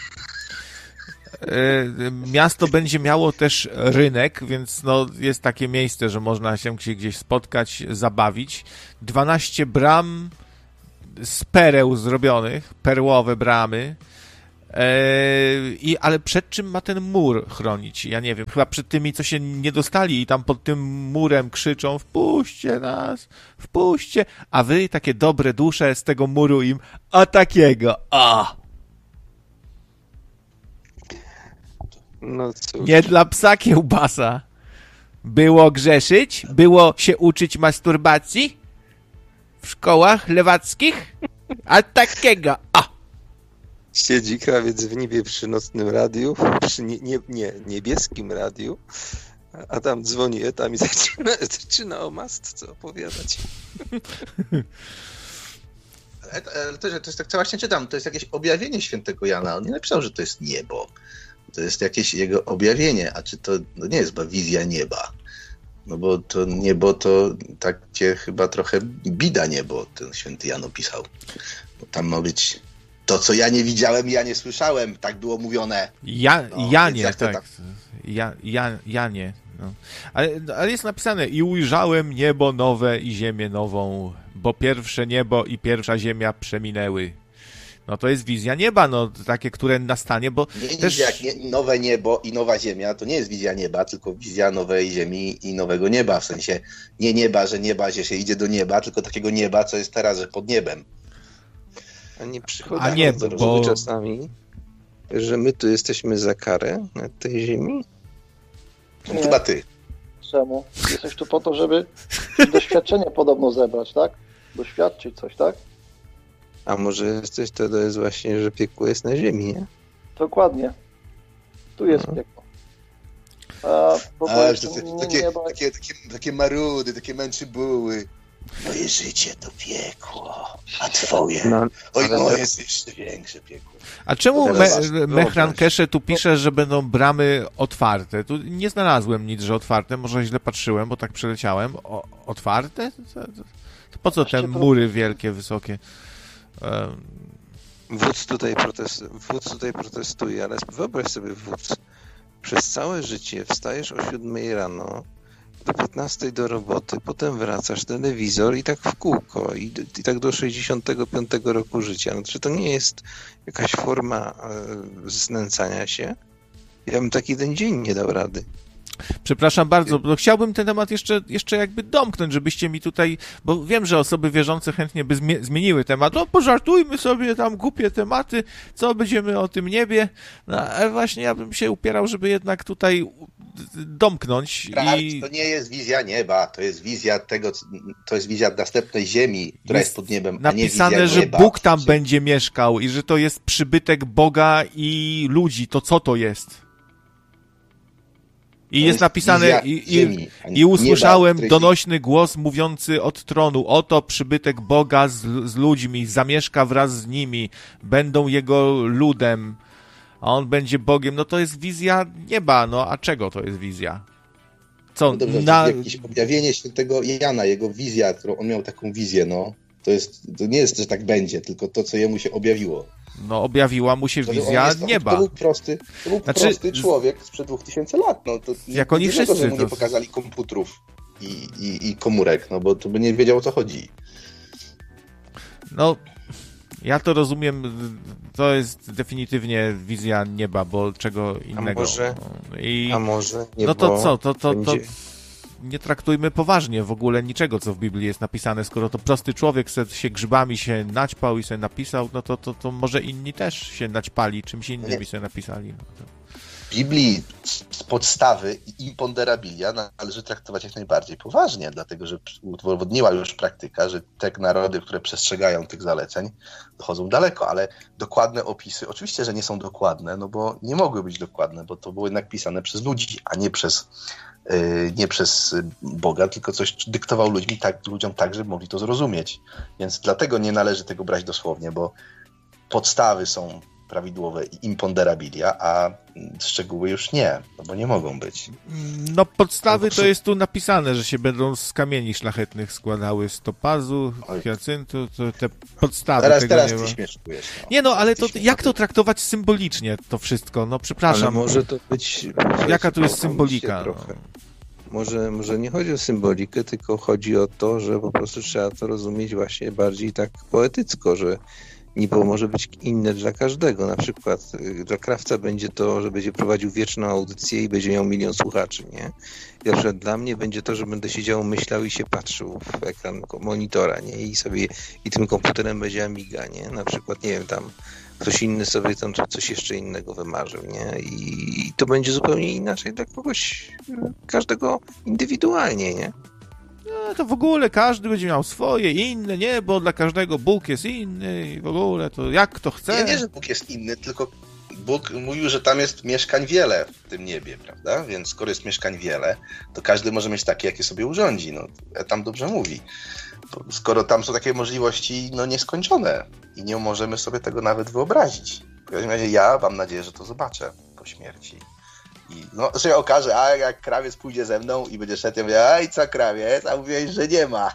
Miasto będzie miało też rynek, więc no jest takie miejsce, że można się gdzieś spotkać, zabawić. dwanaście bram z pereł zrobionych, perłowe bramy. I, ale przed czym ma ten mur chronić? Ja nie wiem, chyba przed tymi, co się nie dostali i tam pod tym murem krzyczą: wpuśćcie nas, wpuśćcie, a wy, takie dobre dusze, z tego muru im: a takiego, a! No cóż. Nie dla psa kiełbasa. Było grzeszyć? Było się uczyć masturbacji? W szkołach lewackich? A takiego, a! Siedzi krawiec w niebie przy nocnym radiu, przy nie, nie, nie, niebieskim radiu, a tam dzwoni etam i zaczyna, zaczyna o mastce opowiadać. Ale to, to jest tak, co właśnie czytam, to jest jakieś objawienie świętego Jana. On nie napisał, że to jest niebo. To jest jakieś jego objawienie, a czy to no nie jest chyba wizja nieba? No bo to niebo to takie chyba trochę bida niebo, ten święty Jan opisał. Bo tam ma być to, co ja nie widziałem, ja nie słyszałem, tak było mówione. Ja, no, ja nie, tak. tak. Ja, ja, ja nie. No. Ale, ale jest napisane: i ujrzałem niebo nowe i ziemię nową, bo pierwsze niebo i pierwsza ziemia przeminęły. No to jest wizja nieba, no takie, które nastanie, bo nie, też... jak nie, nowe niebo i nowa ziemia, to nie jest wizja nieba, tylko wizja nowej ziemi i nowego nieba, w sensie nie nieba, że nieba, że się idzie do nieba, tylko takiego nieba, co jest teraz, że pod niebem. A nie przychodzi A nie, do bo... czasami, że my tu jesteśmy za karę na tej ziemi? No, chyba ty. Czemu? Jesteś tu po to, żeby doświadczenie podobno zebrać, tak? Doświadczyć coś, tak? A może jesteś, to jest właśnie, że piekło jest na ziemi, nie? Dokładnie. Tu jest no. piekło. A, po A to, to, to, takie, nieba... takie, takie, takie marudy, takie męczybuły. Moje życie to piekło, a twoje, no, oj, moje jest jeszcze większe piekło. A czemu me, Mehran Kesze tu pisze, że będą bramy otwarte? Tu nie znalazłem nic, że otwarte, może źle patrzyłem, bo tak przeleciałem. O, otwarte? To, to, to po co te mury wielkie, wysokie? Um... Wódz tutaj, protest, wódz tutaj protestuje, ale wyobraź sobie, wódz, przez całe życie wstajesz o siódmej rano, do piętnastej do roboty, potem wracasz, telewizor i tak w kółko i, i tak do sześćdziesiątego piątego roku życia. No, czy to nie jest jakaś forma e, znęcania się? Ja bym taki ten dzień nie dał rady. Przepraszam bardzo, bo chciałbym ten temat jeszcze, jeszcze jakby domknąć, żebyście mi tutaj, bo wiem, że osoby wierzące chętnie by zmie- zmieniły temat. No pożartujmy sobie tam głupie tematy, co będziemy o tym niebie. No ale właśnie ja bym się upierał, żeby jednak tutaj domknąć. I... To nie jest wizja nieba, to jest wizja tego, to jest wizja następnej ziemi, która jest, jest pod niebem, a nie wizja napisane, że nieba. Bóg tam Czyli... będzie mieszkał i że to jest przybytek Boga i ludzi. To co to jest? I jest, jest napisane, i, i, i usłyszałem nieba, donośny głos mówiący od tronu: oto przybytek Boga z, z ludźmi, zamieszka wraz z nimi, będą jego ludem, a on będzie Bogiem. No to jest wizja nieba, no a czego to jest wizja? Co? No dobrze, na... jakieś objawienie świętego Jana, jego wizja, którą on miał taką wizję, no. To, jest, to nie jest, że tak będzie, tylko to, co jemu się objawiło. No, objawiła mu się wizja jest, nieba. To był prosty, to był znaczy, prosty człowiek sprzed dwóch tysięcy lat. No, to jak oni wszyscy. Że mu nie pokazali komputerów i, i, i komórek, no bo to by nie wiedział, o co chodzi. No, ja to rozumiem, to jest definitywnie wizja nieba, bo czego innego. A może, no, i, a może niebo no to co, to, to, to będzie... nie traktujmy poważnie w ogóle niczego, co w Biblii jest napisane. Skoro to prosty człowiek się grzybami się naćpał i sobie napisał, no to, to, to może inni też się naćpali, czymś innym i sobie napisali. No to... W Biblii z podstawy i imponderabilia należy traktować jak najbardziej poważnie, dlatego że udowodniła już praktyka, że te narody, które przestrzegają tych zaleceń, dochodzą daleko, ale dokładne opisy, oczywiście, że nie są dokładne, no bo nie mogły być dokładne, bo to było jednak pisane przez ludzi, a nie przez nie przez Boga, tylko coś dyktował ludźmi, tak, ludziom tak, żeby mogli to zrozumieć. Więc dlatego nie należy tego brać dosłownie, bo podstawy są prawidłowe imponderabilia, a szczegóły już nie, no bo nie mogą być. No podstawy no, to jest tu napisane, że się będą z kamieni szlachetnych składały, z topazu, hiacyntu, to te podstawy. Teraz, tego teraz nie ty ma. śmieszkujesz. No. Nie no, ale to jak to traktować symbolicznie to wszystko? No przepraszam. Ale może to być... Jaka tu jest symbolika? Trochę. Może, może nie chodzi o symbolikę, tylko chodzi o to, że po prostu trzeba to rozumieć właśnie bardziej tak poetycko, że niby może być inne dla każdego. Na przykład dla krawca będzie to, że będzie prowadził wieczną audycję i będzie miał milion słuchaczy, nie? I na przykład dla mnie będzie to, że będę siedział, myślał i się patrzył w ekran monitora, nie? I sobie, i tym komputerem będzie Amiga, nie? Na przykład, nie wiem, tam ktoś inny sobie tam coś jeszcze innego wymarzył, nie? I, i to będzie zupełnie inaczej dla kogoś, każdego indywidualnie, nie? No, to w ogóle każdy będzie miał swoje, inne, nie? Bo dla każdego Bóg jest inny i w ogóle to jak kto chce. Nie, nie, że Bóg jest inny, tylko Bóg mówił, że tam jest mieszkań wiele w tym niebie, prawda? Więc skoro jest mieszkań wiele, to każdy może mieć takie, jakie sobie urządzi. No, tam dobrze mówi. Skoro tam są takie możliwości no, nieskończone i nie możemy sobie tego nawet wyobrazić. W każdym razie ja mam nadzieję, że to zobaczę po śmierci. I no, się okaże, a jak krawiec pójdzie ze mną i będzie szedł, ja mówię, aj co krawiec, a mówiłeś, że nie ma.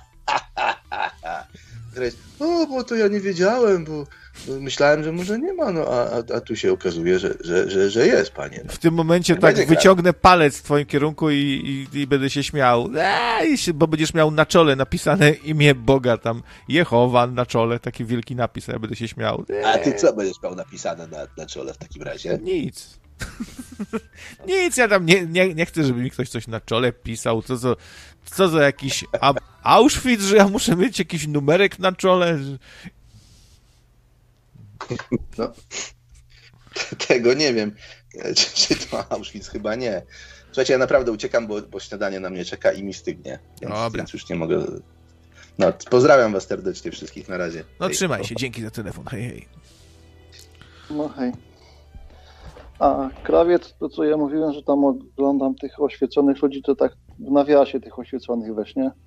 No, bo to ja nie wiedziałem, bo myślałem, że może nie ma, no a, a, a tu się okazuje, że, że, że, że jest, panie. No. W tym momencie nie tak wyciągnę krawiec. Palec w twoim kierunku i, i, i będę się śmiał, eee, bo będziesz miał na czole napisane imię Boga, tam Jehowa na czole, taki wielki napis, a ja będę się śmiał. Eee. A ty co będziesz miał napisane na, na czole w takim razie? Nic. Nic, ja tam nie, nie, nie chcę, żeby mi ktoś coś na czole pisał. Co za, co za jakiś a, Auschwitz, że ja muszę mieć jakiś numerek na czole. No, tego nie wiem. Czy, czy to Auschwitz? Chyba nie. Słuchajcie, ja naprawdę uciekam, bo, bo śniadanie na mnie czeka i mi stygnie. Więc, Dobra. Więc już nie mogę... No, pozdrawiam was serdecznie wszystkich. Na razie. No hej. Trzymaj się. Dzięki za telefon. Hej, hej. No hej. A krawiec, to co ja mówiłem, że tam oglądam tych oświeconych ludzi, to tak w nawiasie tych oświeconych weź, nie?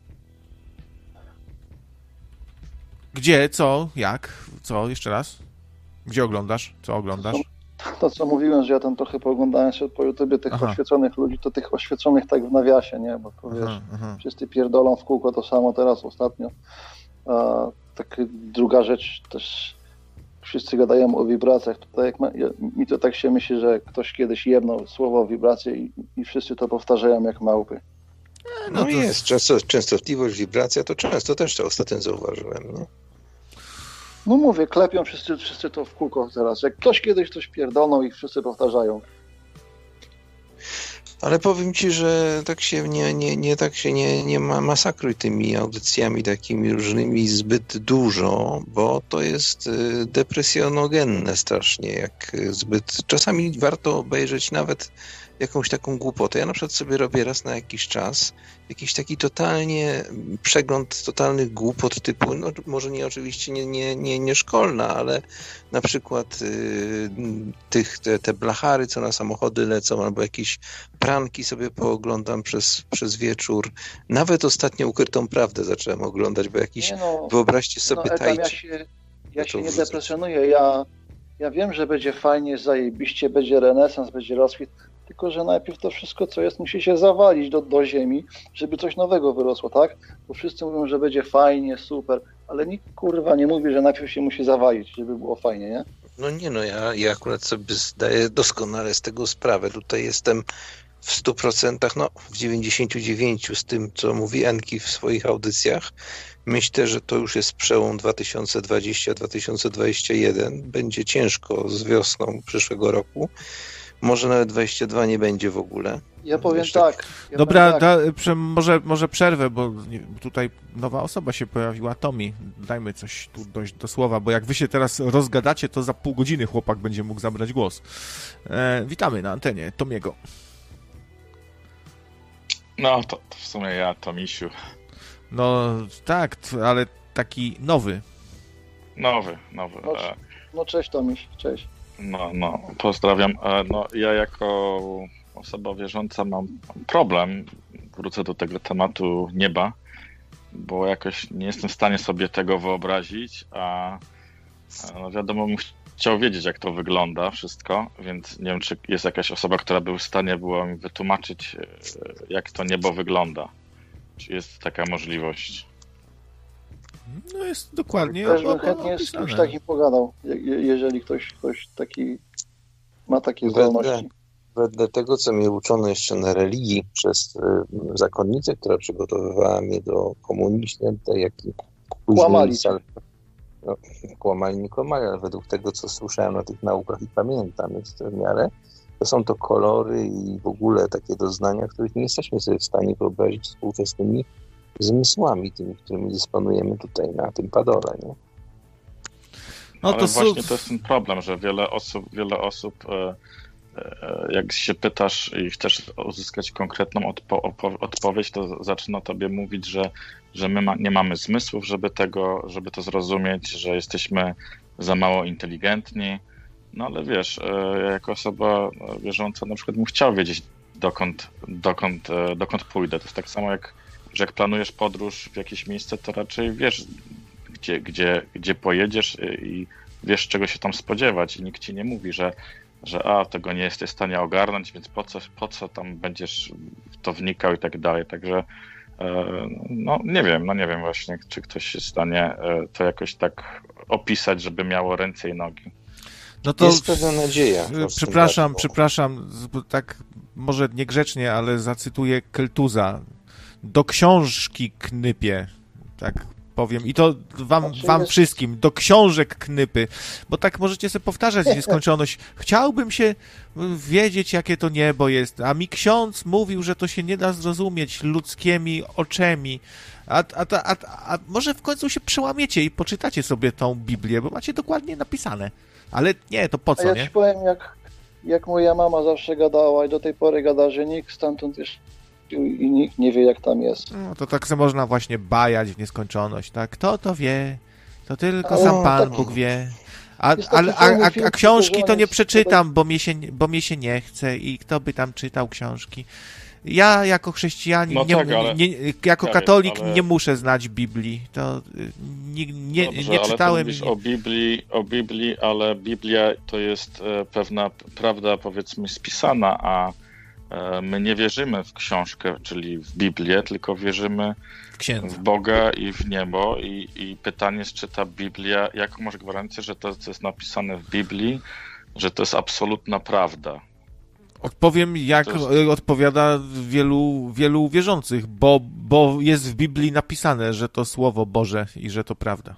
Gdzie? Co? Jak? Co? Jeszcze raz? Gdzie oglądasz? Co oglądasz? To, to co mówiłem, że ja tam trochę pooglądałem się po YouTubie tych aha. oświeconych ludzi, to tych oświeconych tak w nawiasie, nie? Bo to wiesz, aha, aha. wszyscy pierdolą w kółko to samo teraz ostatnio. A tak druga rzecz też... Wszyscy gadają o wibracjach. Tutaj jak ma, ja, mi to tak się myśli, że ktoś kiedyś jebnął słowo wibracje i, i wszyscy to powtarzają jak małpy. No, no to... jest. Często, częstotliwość, wibracja to często też to ostatnio zauważyłem. No, no mówię, klepią wszyscy, wszyscy to w kółko teraz. Jak ktoś kiedyś coś pierdolnął i wszyscy powtarzają. Ale powiem ci, że tak się nie, nie, nie, tak się nie, nie ma masakruj tymi audycjami takimi różnymi zbyt dużo, bo to jest depresjonogenne strasznie, jak zbyt... Czasami warto obejrzeć nawet jakąś taką głupotę. Ja na przykład sobie robię raz na jakiś czas jakiś taki totalnie przegląd totalnych głupot typu, no może nie oczywiście nie, nie, nie, nie szkolna, ale na przykład y, tych, te, te blachary, co na samochody lecą, albo jakieś pranki sobie pooglądam przez, przez wieczór. Nawet ostatnio Ukrytą Prawdę zacząłem oglądać, bo jakiś, no, wyobraźcie sobie no, tajczy. Ja się, ja się nie depresjonuję, ja, ja wiem, że będzie fajnie, zajebiście, będzie renesans, będzie rozkwit, tylko że najpierw to wszystko, co jest, musi się zawalić do, do ziemi, żeby coś nowego wyrosło, tak? Bo wszyscy mówią, że będzie fajnie, super, ale nikt kurwa nie mówi, że najpierw się musi zawalić, żeby było fajnie, nie? No nie, no ja, ja akurat sobie zdaję doskonale z tego sprawę. Tutaj jestem w stu procentach, no w dziewięćdziesięciu dziewięciu z tym, co mówi Enki w swoich audycjach. Myślę, że to już jest przełom dwa tysiące dwudziesty do dwa tysiące dwudziestego pierwszego. Będzie ciężko z wiosną przyszłego roku. Może nawet dwadzieścia dwa nie będzie w ogóle. Ja powiem Jeszcze... tak. Ja Dobra, powiem tak. Da, prze, może, może przerwę, bo nie, tutaj nowa osoba się pojawiła, Tomi. Dajmy coś tu dojść do słowa, bo jak wy się teraz rozgadacie, to za pół godziny chłopak będzie mógł zabrać głos. E, witamy na antenie Tomiego. No, to, to w sumie ja, Tomisiu. No tak, ale taki nowy. Nowy, nowy. No, no cześć Tomiś, cześć. No, no, pozdrawiam. No, ja jako osoba wierząca mam problem, wrócę do tego tematu nieba, bo jakoś nie jestem w stanie sobie tego wyobrazić, a no wiadomo, bym chciał wiedzieć, jak to wygląda wszystko, więc nie wiem, czy jest jakaś osoba, która by w stanie była mi wytłumaczyć, jak to niebo wygląda. Czy jest taka możliwość? No jest dokładnie. Też bym chętnie z kimś takim pogadał, jeżeli ktoś, ktoś taki ma takie zdolności. Wedle tego, co mnie uczono jeszcze na religii przez y, zakonnicę, która przygotowywała mnie do komunii świętej, jak i później... Kłamali. Sal... No, kłamali, nie kłamali, ale według tego, co słyszałem na tych naukach i pamiętam jest w miarę, to są to kolory i w ogóle takie doznania, których nie jesteśmy sobie w stanie wyobrazić współczesnymi zmysłami, tymi, którymi dysponujemy tutaj na tym padole, nie? No to właśnie to jest ten problem, że wiele osób, wiele osób e, e, jak się pytasz i chcesz uzyskać konkretną odpo- odpowiedź, to zaczyna tobie mówić, że, że my ma, nie mamy zmysłów, żeby tego, żeby to zrozumieć, że jesteśmy za mało inteligentni. No ale wiesz, e, ja jako osoba wierząca na przykład bym chciał wiedzieć, dokąd, dokąd, e, dokąd pójdę. To jest tak samo jak, że jak planujesz podróż w jakieś miejsce, to raczej wiesz, Gdzie, gdzie, gdzie pojedziesz i wiesz, czego się tam spodziewać i nikt ci nie mówi, że, że a, tego nie jesteś w stanie ogarnąć, więc po co, po co tam będziesz w to wnikał i tak dalej. Także e, no nie wiem, no nie wiem właśnie, czy ktoś jest w stanie e, to jakoś tak opisać, żeby miało ręce i nogi. No to jest pewna nadzieja. Przepraszam, przepraszam, tak może niegrzecznie, ale zacytuję Keltuza. Do książki knypie, tak powiem. I to wam, znaczy wam jest... wszystkim, do książek knypy, bo tak możecie sobie powtarzać nieskończoność. Chciałbym się wiedzieć, jakie to niebo jest, a mi ksiądz mówił, że to się nie da zrozumieć ludzkimi oczami. A, a, a, a, a może w końcu się przełamiecie i poczytacie sobie tą Biblię, bo macie dokładnie napisane. Ale nie, to po co, a ja nie? ci powiem, jak, jak moja mama zawsze gadała i do tej pory gada, że nikt stamtąd jeszcze i nikt nie wie, jak tam jest. No to tak sobie można właśnie bajać w nieskończoność, tak? Kto to wie? To tylko ale sam Pan tak, Bóg wie. A, a, a, a, a książki to nie przeczytam, bo mnie, się, bo mnie się nie chce i kto by tam czytał książki. Ja jako chrześcijanin, no nie, tak, ale, nie, jako ja katolik wiem, ale... nie muszę znać Biblii. To nie, nie, Dobrze, nie czytałem. Ale ty mówisz o Biblii, o Biblii, ale Biblia to jest e, pewna prawda, powiedzmy, spisana, a e, my nie wierzymy w książkę, czyli w Biblię, tylko wierzymy w, w Boga i w niebo. I, I pytanie jest, czy ta Biblia, jaką masz gwarancję, że to, co jest napisane w Biblii, że to jest absolutna prawda? Odpowiem, jak jest... odpowiada wielu, wielu wierzących, bo, bo jest w Biblii napisane, że to Słowo Boże i że to prawda.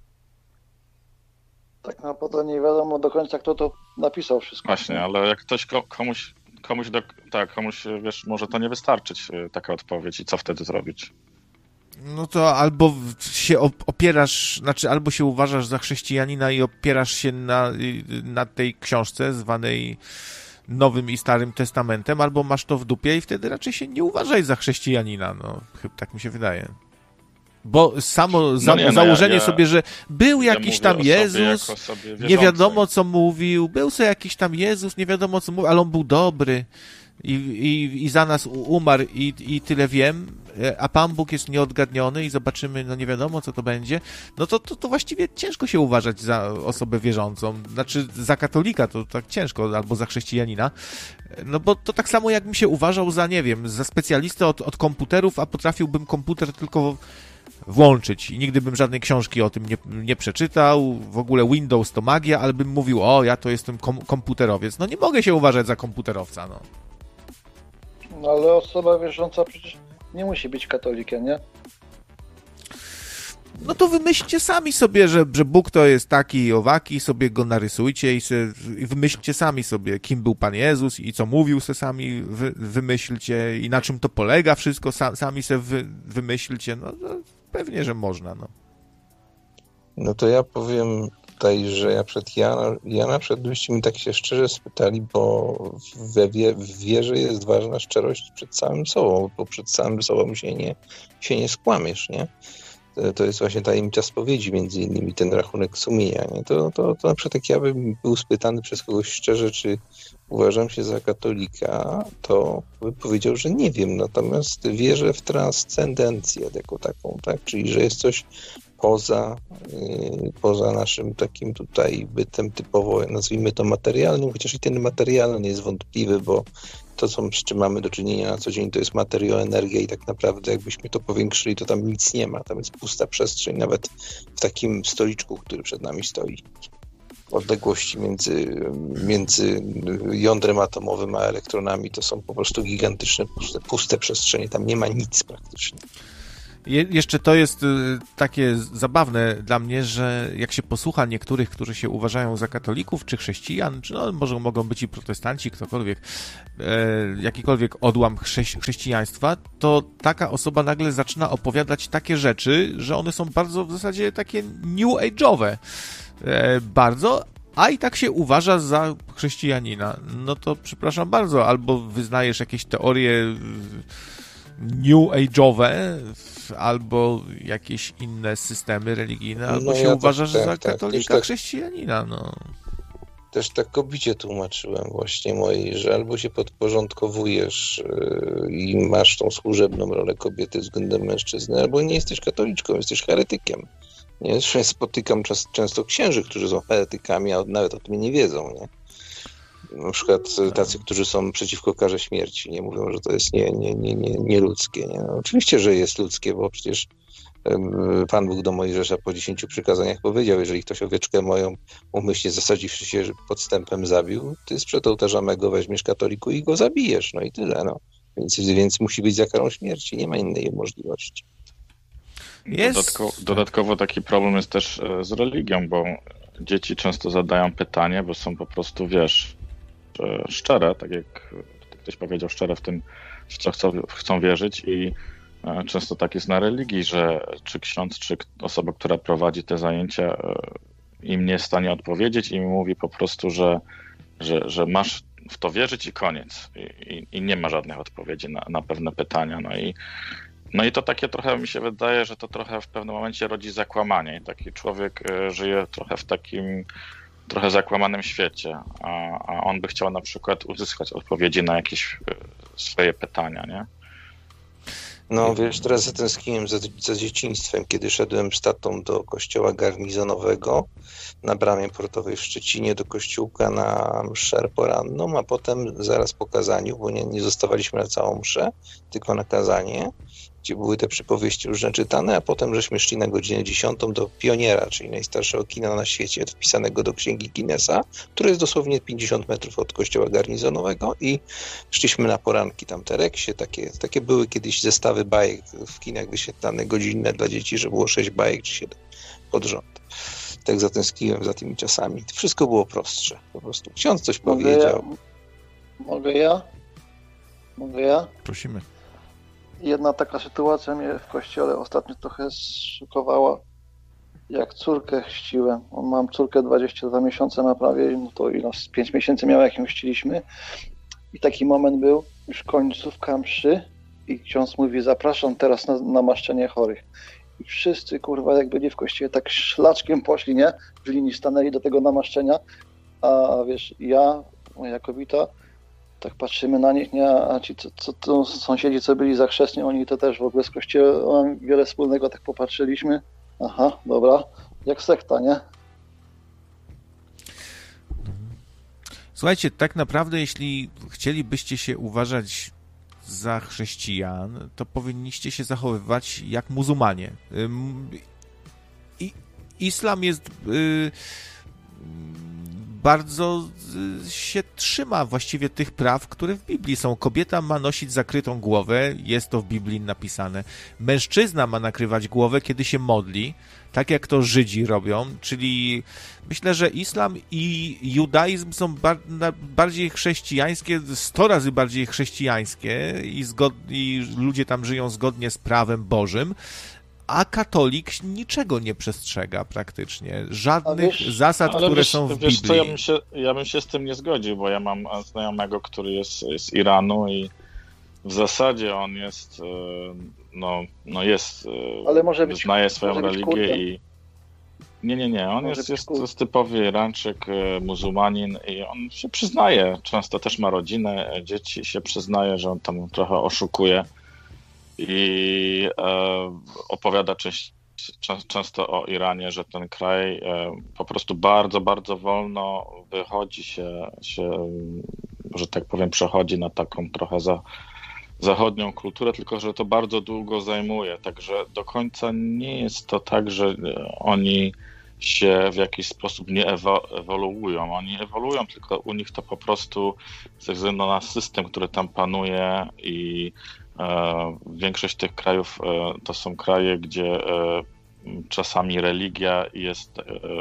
Tak naprawdę nie wiadomo do końca, kto to napisał wszystko. Właśnie, ale jak ktoś komuś, komuś, do, tak, komuś, wiesz, może to nie wystarczyć, taka odpowiedź i co wtedy zrobić? No to albo się opierasz, znaczy albo się uważasz za chrześcijanina i opierasz się na, na tej książce zwanej Nowym i Starym Testamentem, albo masz to w dupie i wtedy raczej się nie uważaj za chrześcijanina, no, chyba tak mi się wydaje. Bo samo za, no nie, no założenie ja, ja, sobie, że był jakiś ja tam Jezus, nie wiadomo co mówił, był sobie jakiś tam Jezus, nie wiadomo co mówił, ale on był dobry i, i, i za nas umarł i, i tyle wiem, a Pan Bóg jest nieodgadniony i zobaczymy, no nie wiadomo co to będzie, no to, to, to właściwie ciężko się uważać za osobę wierzącą, znaczy za katolika to tak ciężko, albo za chrześcijanina, no bo to tak samo jakbym się uważał za, nie wiem, za specjalistę od, od komputerów, a potrafiłbym komputer tylko włączyć i nigdy bym żadnej książki o tym nie, nie przeczytał, w ogóle Windows to magia, ale bym mówił, o, ja to jestem kom- komputerowiec. No nie mogę się uważać za komputerowca, no. No ale osoba wierząca przecież nie musi być katolikiem, nie? No to wymyślcie sami sobie, że, że Bóg to jest taki i owaki, sobie go narysujcie i, se, i wymyślcie sami sobie, kim był Pan Jezus i co mówił, se sami wy, wymyślcie i na czym to polega wszystko, sa, sami sobie wy, wymyślcie, no, no pewnie, że można, no. No to ja powiem tutaj, że ja przed Jana, Jana przed byście mi tak się szczerze spytali, bo we wie, w wierze jest ważna szczerość przed samym sobą, bo przed samym sobą się nie, się nie skłamiesz, nie? To jest właśnie tajemnica spowiedzi, między innymi ten rachunek sumienia. Nie? To, to, to na przykład jak ja bym był spytany przez kogoś szczerze, czy uważam się za katolika, to bym powiedział, że nie wiem, natomiast wierzę w transcendencję jako taką, tak? Czyli że jest coś poza, poza naszym takim tutaj bytem typowo, nazwijmy to materialnym, chociaż i ten materialny jest wątpliwy, bo to, co, z czym mamy do czynienia na co dzień, to jest materioenergia i tak naprawdę jakbyśmy to powiększyli, to tam nic nie ma, tam jest pusta przestrzeń, nawet w takim stoliczku, który przed nami stoi. Odległości między, między jądrem atomowym a elektronami to są po prostu gigantyczne, puste, puste przestrzenie, tam nie ma nic praktycznie. Je, jeszcze to jest y, takie zabawne dla mnie, że jak się posłucha niektórych, którzy się uważają za katolików, czy chrześcijan, czy no, może mogą być i protestanci, ktokolwiek, e, jakikolwiek odłam chrześ, chrześcijaństwa, to taka osoba nagle zaczyna opowiadać takie rzeczy, że one są bardzo w zasadzie takie new age'owe. E, bardzo, a i tak się uważa za chrześcijanina. No to przepraszam bardzo, albo wyznajesz jakieś teorie new age'owe, albo jakieś inne systemy religijne, albo no się ja uważasz tak, za tak, katolika tak, chrześcijanina. No. Też tak kobiecie tłumaczyłem właśnie mojej, że albo się podporządkowujesz yy, i masz tą służebną rolę kobiety względem mężczyzny, albo nie jesteś katoliczką, jesteś heretykiem. Nie? Spotykam czas, często księży, którzy są heretykami, a nawet o tym nie wiedzą. Nie? Na przykład tacy, którzy są przeciwko karze śmierci, nie mówią, że to jest nie, nie, nie, nie, nie ludzkie. Nie? No, oczywiście, że jest ludzkie, bo przecież Pan Bóg do Mojżesza po dziesięciu przykazaniach powiedział, jeżeli ktoś owieczkę moją umyślnie zasadziwszy się podstępem zabił, ty sprzed ołtarza mego weźmiesz katoliku i go zabijesz. No i tyle. No. Więc, więc musi być za karą śmierci. Nie ma innej możliwości. Jest. Dodatkowo, dodatkowo taki problem jest też z religią, bo dzieci często zadają pytanie, bo są po prostu, wiesz, szczere, tak jak ktoś powiedział, szczere w tym, w co chcą, chcą wierzyć i często tak jest na religii, że czy ksiądz, czy osoba, która prowadzi te zajęcia, im nie jest w stanie odpowiedzieć i mówi po prostu, że, że, że masz w to wierzyć i koniec. I, i, i nie ma żadnych odpowiedzi na, na pewne pytania. No i No i to takie trochę, mi się wydaje, że to trochę w pewnym momencie rodzi zakłamanie i taki człowiek żyje trochę w takim trochę zakłamanym świecie, a, a on by chciał na przykład uzyskać odpowiedzi na jakieś swoje pytania, nie? No wiesz, teraz zatęskniłem za, za dzieciństwem, kiedy szedłem z tatą do kościoła garnizonowego na Bramie Portowej w Szczecinie, do kościółka na mszę poranną, a potem zaraz po kazaniu, bo nie, nie zostawaliśmy na całą mszę, tylko na kazanie, gdzie były te przypowieści różne czytane, a potem żeśmy szli na godzinę dziesiątą do Pioniera, czyli najstarszego kina na świecie, wpisanego do księgi Guinnessa, które jest dosłownie pięćdziesiąt metrów od kościoła garnizonowego i szliśmy na poranki tam te reksie, takie, takie były kiedyś zestawy bajek w kinach wyświetlane godzinne dla dzieci, że było sześć bajek czy siedem pod rząd. Tak zatęskniłem za tymi czasami. Wszystko było prostsze. Po prostu ksiądz coś Mogę powiedział. Ja? Mogę ja? Mogę ja? Prosimy. Jedna taka sytuacja mnie w kościele ostatnio trochę szokowała. Jak córkę chrzciłem. Mam córkę dwadzieścia dwa miesiące na prawie, no to ile? pięć miesięcy miała, jak ją chrzciliśmy. I taki moment był, już końcówka mszy i ksiądz mówi, zapraszam teraz na namaszczenie chorych. I wszyscy, kurwa, jak byli w kościele, tak szlaczkiem poszli, nie? W linii stanęli do tego namaszczenia, a wiesz, ja, moja kobieta, tak patrzymy na nich, nie? A ci co, co, co, sąsiedzi, co byli za chrzestnie, oni to też w ogóle z kościołem wiele wspólnego, tak popatrzyliśmy. Aha, dobra, jak sekta, nie? Słuchajcie, tak naprawdę, jeśli chcielibyście się uważać za chrześcijan, to powinniście się zachowywać jak muzułmanie. I islam jest y, bardzo y, się trzyma właściwie tych praw, które w Biblii są. Kobieta ma nosić zakrytą głowę, jest to w Biblii napisane. Mężczyzna ma nakrywać głowę, kiedy się modli, tak jak to Żydzi robią, czyli myślę, że islam i judaizm są bar- bardziej chrześcijańskie, sto razy bardziej chrześcijańskie i, zgod- i ludzie tam żyją zgodnie z prawem Bożym, a katolik niczego nie przestrzega praktycznie. Żadnych wiesz, zasad, które wiesz, są w wiesz Biblii. Co, ja, bym się, ja bym się z tym nie zgodził, bo ja mam znajomego, który jest z Iranu i w zasadzie on jest, no, no jest, ale może być, wyznaje swoją może religię i nie, nie, nie, on jest, jest, jest typowy Irańczyk, muzułmanin i on się przyznaje, często też ma rodzinę, dzieci, się przyznaje, że on tam trochę oszukuje i e, opowiada część często o Iranie, że ten kraj po prostu bardzo, bardzo wolno wychodzi się, się że tak powiem, przechodzi na taką trochę za zachodnią kulturę, tylko że to bardzo długo zajmuje. Także do końca nie jest to tak, że oni się w jakiś sposób nie ewoluują. Oni ewoluują, tylko u nich to po prostu ze względu na system, który tam panuje i e, większość tych krajów e, to są kraje, gdzie e, czasami religia jest, e,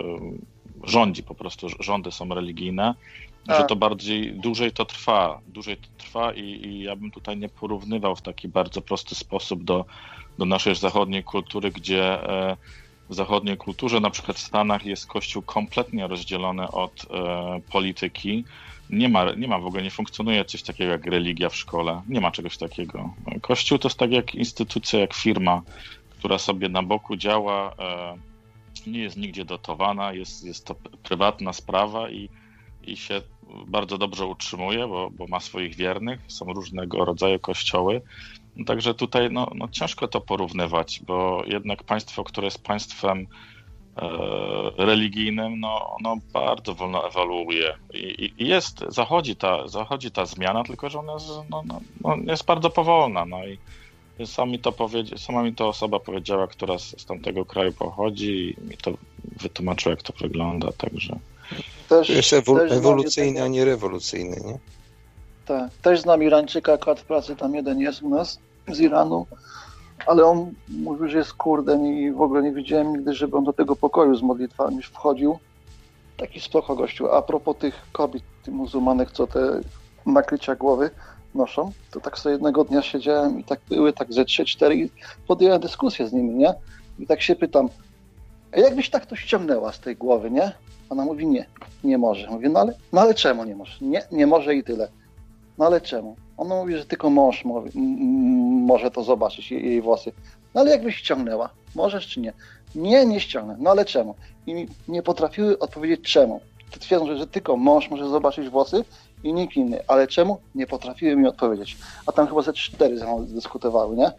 rządzi po prostu, rządy są religijne, A. że to bardziej, dłużej to trwa, dłużej to trwa i, i ja bym tutaj nie porównywał w taki bardzo prosty sposób do, do naszej zachodniej kultury, gdzie e, w zachodniej kulturze, na przykład w Stanach, jest Kościół kompletnie rozdzielony od e, polityki. Nie ma, nie ma w ogóle, nie funkcjonuje coś takiego jak religia w szkole. Nie ma czegoś takiego. Kościół to jest tak jak instytucja, jak firma, która sobie na boku działa, e, nie jest nigdzie dotowana, jest, jest to prywatna sprawa i, i się bardzo dobrze utrzymuje, bo, bo ma swoich wiernych. Są różnego rodzaju kościoły. Także tutaj no, no ciężko to porównywać, bo jednak państwo, które jest państwem e, religijnym, no, no bardzo wolno ewoluuje i, i jest, zachodzi ta, zachodzi ta zmiana, tylko że ona jest, no, no, no, jest bardzo powolna. No i sami to powiedzi, sama mi to osoba powiedziała, która z, z tamtego kraju pochodzi i mi to wytłumaczyła, jak to wygląda, także... Też, to jest ewo- też ewolucyjny, a nie rewolucyjny, nie? Tak, też znam Irańczyka, akurat w pracy tam jeden jest u nas, z Iranu, ale on mówił, że jest Kurdem i w ogóle nie widziałem nigdy, żeby on do tego pokoju z modlitwami wchodził. Taki spoko gościu. A propos tych kobiet, tych muzułmanek, co te nakrycia głowy noszą, to tak sobie jednego dnia siedziałem i tak były tak ze trzy, cztery i podjąłem dyskusję z nimi, nie? I tak się pytam, a jakbyś tak to ściągnęła z tej głowy, nie? Ona mówi, nie, nie może. Mówię, no ale, no ale czemu nie może? Nie, nie może i tyle. No ale czemu? Ona mówi, że tylko mąż mo- m- może to zobaczyć, jej, jej włosy. No ale jakbyś ściągnęła? Możesz czy nie? Nie, nie ściągnę. No ale czemu? I nie potrafiły odpowiedzieć czemu. To twierdzą, że, że tylko mąż może zobaczyć włosy i nikt inny. Ale czemu? Nie potrafiły mi odpowiedzieć. A tam chyba ze cztery ze mną dyskutowały, nie?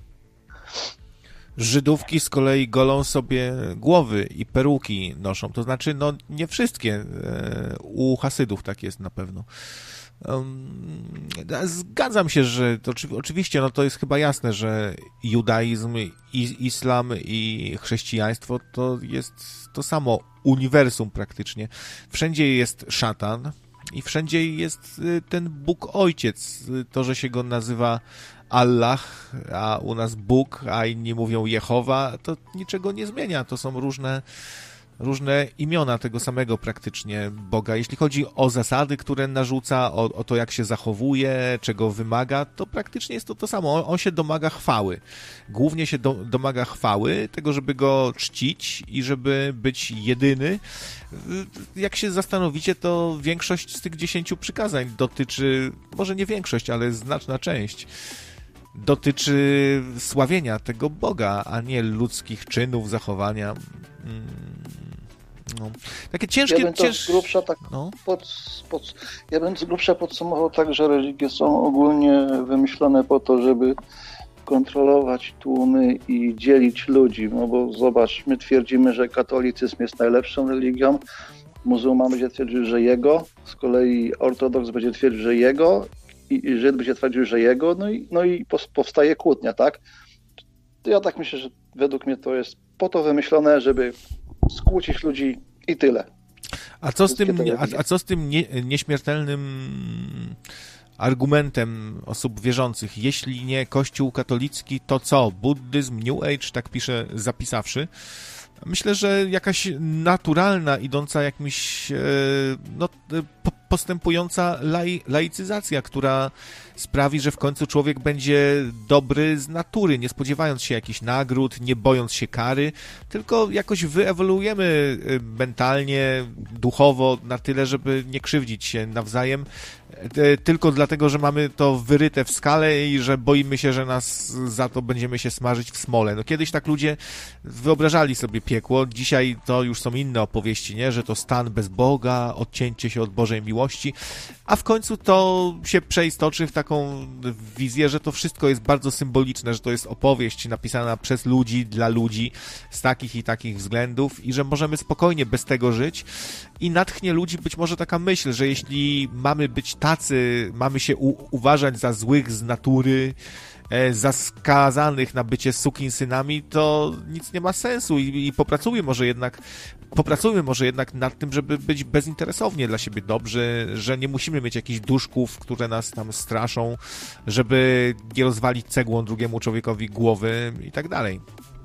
Żydówki z kolei golą sobie głowy i peruki noszą. To znaczy, no nie wszystkie. U Hasydów tak jest na pewno. Zgadzam się, że to oczywiście no to jest chyba jasne, że judaizm, i islam i chrześcijaństwo to jest to samo uniwersum praktycznie. Wszędzie jest szatan i wszędzie jest ten Bóg Ojciec. To, że się go nazywa Allah, a u nas Bóg, a inni mówią Jehowa, to niczego nie zmienia. To są różne różne imiona tego samego praktycznie Boga. Jeśli chodzi o zasady, które narzuca, o, o to, jak się zachowuje, czego wymaga, to praktycznie jest to to samo. On, on się domaga chwały. Głównie się do, domaga chwały, tego, żeby go czcić i żeby być jedyny. Jak się zastanowicie, to większość z tych dziesięciu przykazań dotyczy, może nie większość, ale znaczna część, dotyczy sławienia tego Boga, a nie ludzkich czynów, zachowania. No. Takie ciężkie... Ja bym to cięż... z grubsza tak no. pod, pod, ja bym z grubsza podsumował tak, że religie są ogólnie wymyślone po to, żeby kontrolować tłumy i dzielić ludzi. No bo zobacz, my twierdzimy, że katolicyzm jest najlepszą religią, muzułman będzie twierdził, że jego, z kolei ortodoks będzie twierdził, że jego i Żyd będzie twierdził, że jego, no i, no i powstaje kłótnia, tak? To ja tak myślę, że według mnie to jest po to wymyślone, żeby skłócić ludzi i tyle. A co z tym, a, a co z tym nie, nieśmiertelnym argumentem osób wierzących? Jeśli nie Kościół katolicki, to co? Buddyzm, New Age, tak pisze zapisawszy. Myślę, że jakaś naturalna, idąca jakimś no, postępująca lai, laicyzacja, która sprawi, że w końcu człowiek będzie dobry z natury, nie spodziewając się jakichś nagród, nie bojąc się kary, tylko jakoś wyewoluujemy mentalnie, duchowo na tyle, żeby nie krzywdzić się nawzajem, tylko dlatego, że mamy to wyryte w skale i że boimy się, że nas za to będziemy się smażyć w smole. No kiedyś tak ludzie wyobrażali sobie piekło, dzisiaj to już są inne opowieści, nie? Że to stan bez Boga, odcięcie się od Bożej miłości, a w końcu to się przeistoczy w taką taką wizję, że to wszystko jest bardzo symboliczne, że to jest opowieść napisana przez ludzi, dla ludzi, z takich i takich względów i że możemy spokojnie bez tego żyć i natchnie ludzi być może taka myśl, że jeśli mamy być tacy, mamy się u- uważać za złych z natury, za skazanych na bycie sukinsynami, to nic nie ma sensu i, i popracujmy może jednak popracujmy może jednak nad tym, żeby być bezinteresownie dla siebie dobrzy, że nie musimy mieć jakichś duszków, które nas tam straszą, żeby nie rozwalić cegłą drugiemu człowiekowi głowy i tak dalej.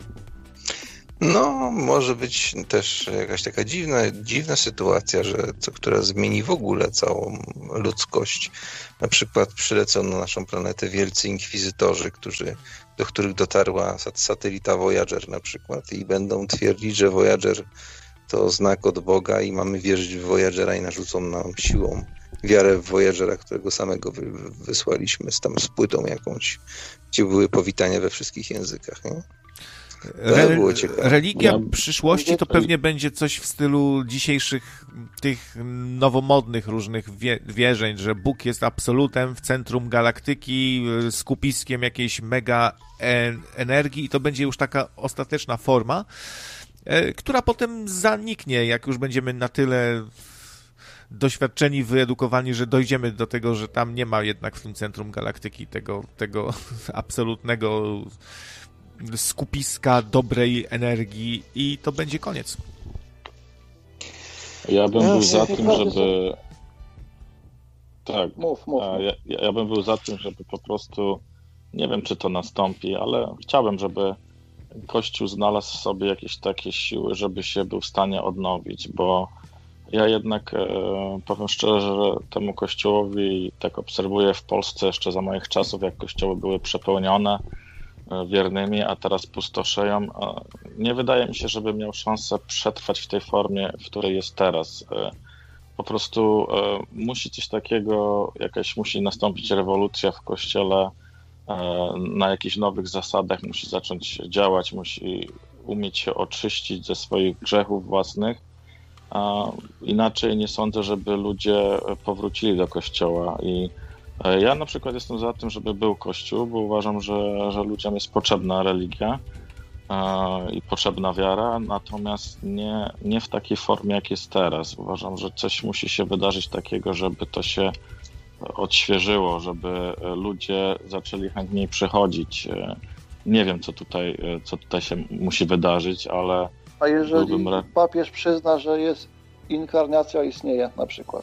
No, może być też jakaś taka dziwna, dziwna sytuacja, że co, która zmieni w ogóle całą ludzkość. Na przykład przylecą na naszą planetę wielcy inkwizytorzy, którzy, do których dotarła satelita Voyager na przykład i będą twierdzić, że Voyager to znak od Boga i mamy wierzyć w Voyagera i narzucą nam siłą wiarę w Voyagera, którego samego wy, wysłaliśmy z tam z płytą jakąś, gdzie były powitania we wszystkich językach, nie? Re- religia przyszłości to pewnie będzie coś w stylu dzisiejszych tych nowomodnych różnych wie- wierzeń, że Bóg jest absolutem w centrum galaktyki, skupiskiem jakiejś mega en- energii i to będzie już taka ostateczna forma, e, która potem zaniknie, jak już będziemy na tyle doświadczeni, wyedukowani, że dojdziemy do tego, że tam nie ma jednak w tym centrum galaktyki tego, tego absolutnego skupiska dobrej energii i to będzie koniec. Ja bym był za tym, żeby... Tak, mów, mów, ja, ja bym był za tym, żeby po prostu, nie wiem czy to nastąpi, ale chciałbym, żeby Kościół znalazł w sobie jakieś takie siły, żeby się był w stanie odnowić, bo ja jednak e, powiem szczerze, że temu Kościołowi tak obserwuję w Polsce jeszcze za moich czasów, jak kościoły były przepełnione wiernymi, a teraz pustoszeją. Nie wydaje mi się, żeby miał szansę przetrwać w tej formie, w której jest teraz. Po prostu musi coś takiego, jakaś musi nastąpić rewolucja w Kościele na jakichś nowych zasadach, musi zacząć działać, musi umieć się oczyścić ze swoich grzechów własnych. Inaczej nie sądzę, żeby ludzie powrócili do Kościoła i ja na przykład jestem za tym, żeby był Kościół, bo uważam, że, że ludziom jest potrzebna religia e, i potrzebna wiara, natomiast nie, nie w takiej formie, jak jest teraz. Uważam, że coś musi się wydarzyć takiego, żeby to się odświeżyło, żeby ludzie zaczęli chętniej przychodzić. Nie wiem, co tutaj, co tutaj się musi wydarzyć, ale... A jeżeli papież przyzna, że jest inkarnacja istnieje na przykład?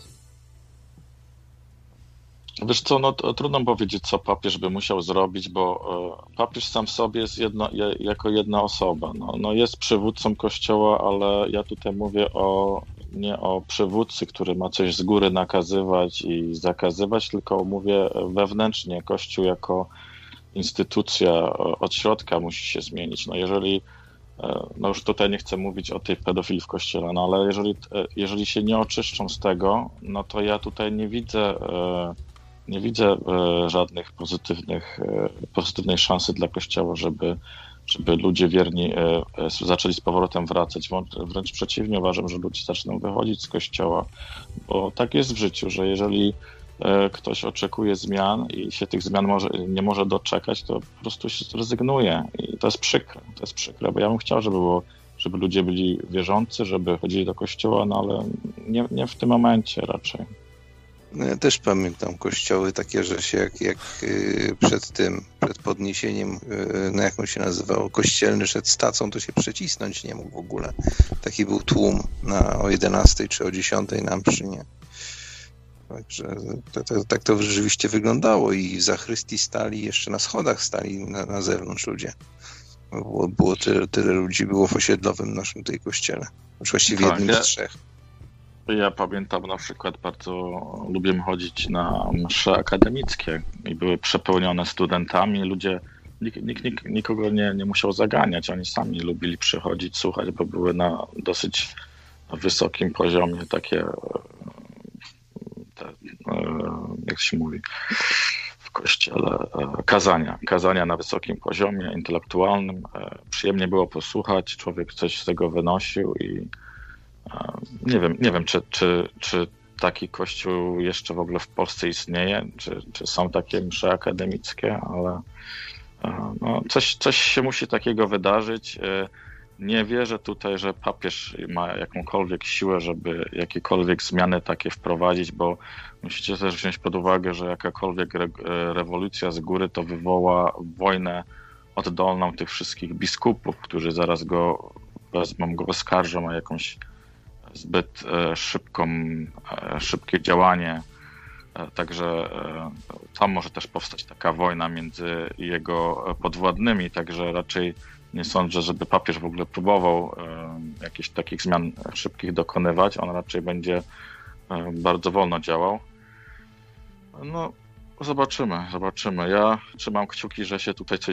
Wiesz co, no to trudno powiedzieć, co papież by musiał zrobić, bo papież sam w sobie jest jedno, jako jedna osoba. No, no jest przywódcą Kościoła, ale ja tutaj mówię o, nie o przywódcy, który ma coś z góry nakazywać i zakazywać, tylko mówię wewnętrznie. Kościół jako instytucja od środka musi się zmienić. No jeżeli, no już tutaj nie chcę mówić o tej pedofilii w Kościele, no ale jeżeli, jeżeli się nie oczyszczą z tego, no to ja tutaj nie widzę... Nie widzę e, żadnych pozytywnych, e, pozytywnej szansy dla Kościoła, żeby, żeby ludzie wierni e, e, zaczęli z powrotem wracać. Wręcz, wręcz przeciwnie, uważam, że ludzie zaczną wychodzić z Kościoła, bo tak jest w życiu, że jeżeli e, ktoś oczekuje zmian i się tych zmian może, nie może doczekać, to po prostu się zrezygnuje i to jest przykre, to jest przykre, bo ja bym chciał, żeby było, żeby ludzie byli wierzący, żeby chodzili do Kościoła, no ale nie, nie w tym momencie raczej. No ja też pamiętam kościoły takie, że się jak, jak przed tym, przed podniesieniem, no jak on się nazywał, kościelny szedł stacą, to się przecisnąć nie mógł w ogóle. Taki był tłum na, o jedenastej czy o dziesiątej na mszy, nie? Także to, to, tak to rzeczywiście wyglądało i w zachrystii stali, jeszcze na schodach stali na, na zewnątrz ludzie. Było, było tyle, tyle ludzi, było w osiedlowym naszym tej kościele. Właściwie tak, jednym ja... z trzech. Ja pamiętam na przykład, bardzo lubię chodzić na msze akademickie i były przepełnione studentami. Ludzie, nikt, nikt, nikt nikogo nie, nie musiał zaganiać, oni sami lubili przychodzić, słuchać, bo były na dosyć wysokim poziomie takie, te, jak się mówi w kościele, kazania. Kazania na wysokim poziomie intelektualnym. Przyjemnie było posłuchać, człowiek coś z tego wynosił i nie wiem, nie wiem czy, czy, czy taki kościół jeszcze w ogóle w Polsce istnieje, czy, czy są takie msze akademickie, ale no, coś, coś się musi takiego wydarzyć. Nie wierzę tutaj, że papież ma jakąkolwiek siłę, żeby jakiekolwiek zmiany takie wprowadzić, bo musicie też wziąć pod uwagę, że jakakolwiek re rewolucja z góry to wywoła wojnę oddolną tych wszystkich biskupów, którzy zaraz go wezmą, go oskarżą o jakąś zbyt szybką, szybkie działanie. Także tam może też powstać taka wojna między jego podwładnymi, także raczej nie sądzę, żeby papież w ogóle próbował jakichś takich zmian szybkich dokonywać. On raczej będzie bardzo wolno działał. No, zobaczymy, zobaczymy. Ja trzymam kciuki, że się tutaj coś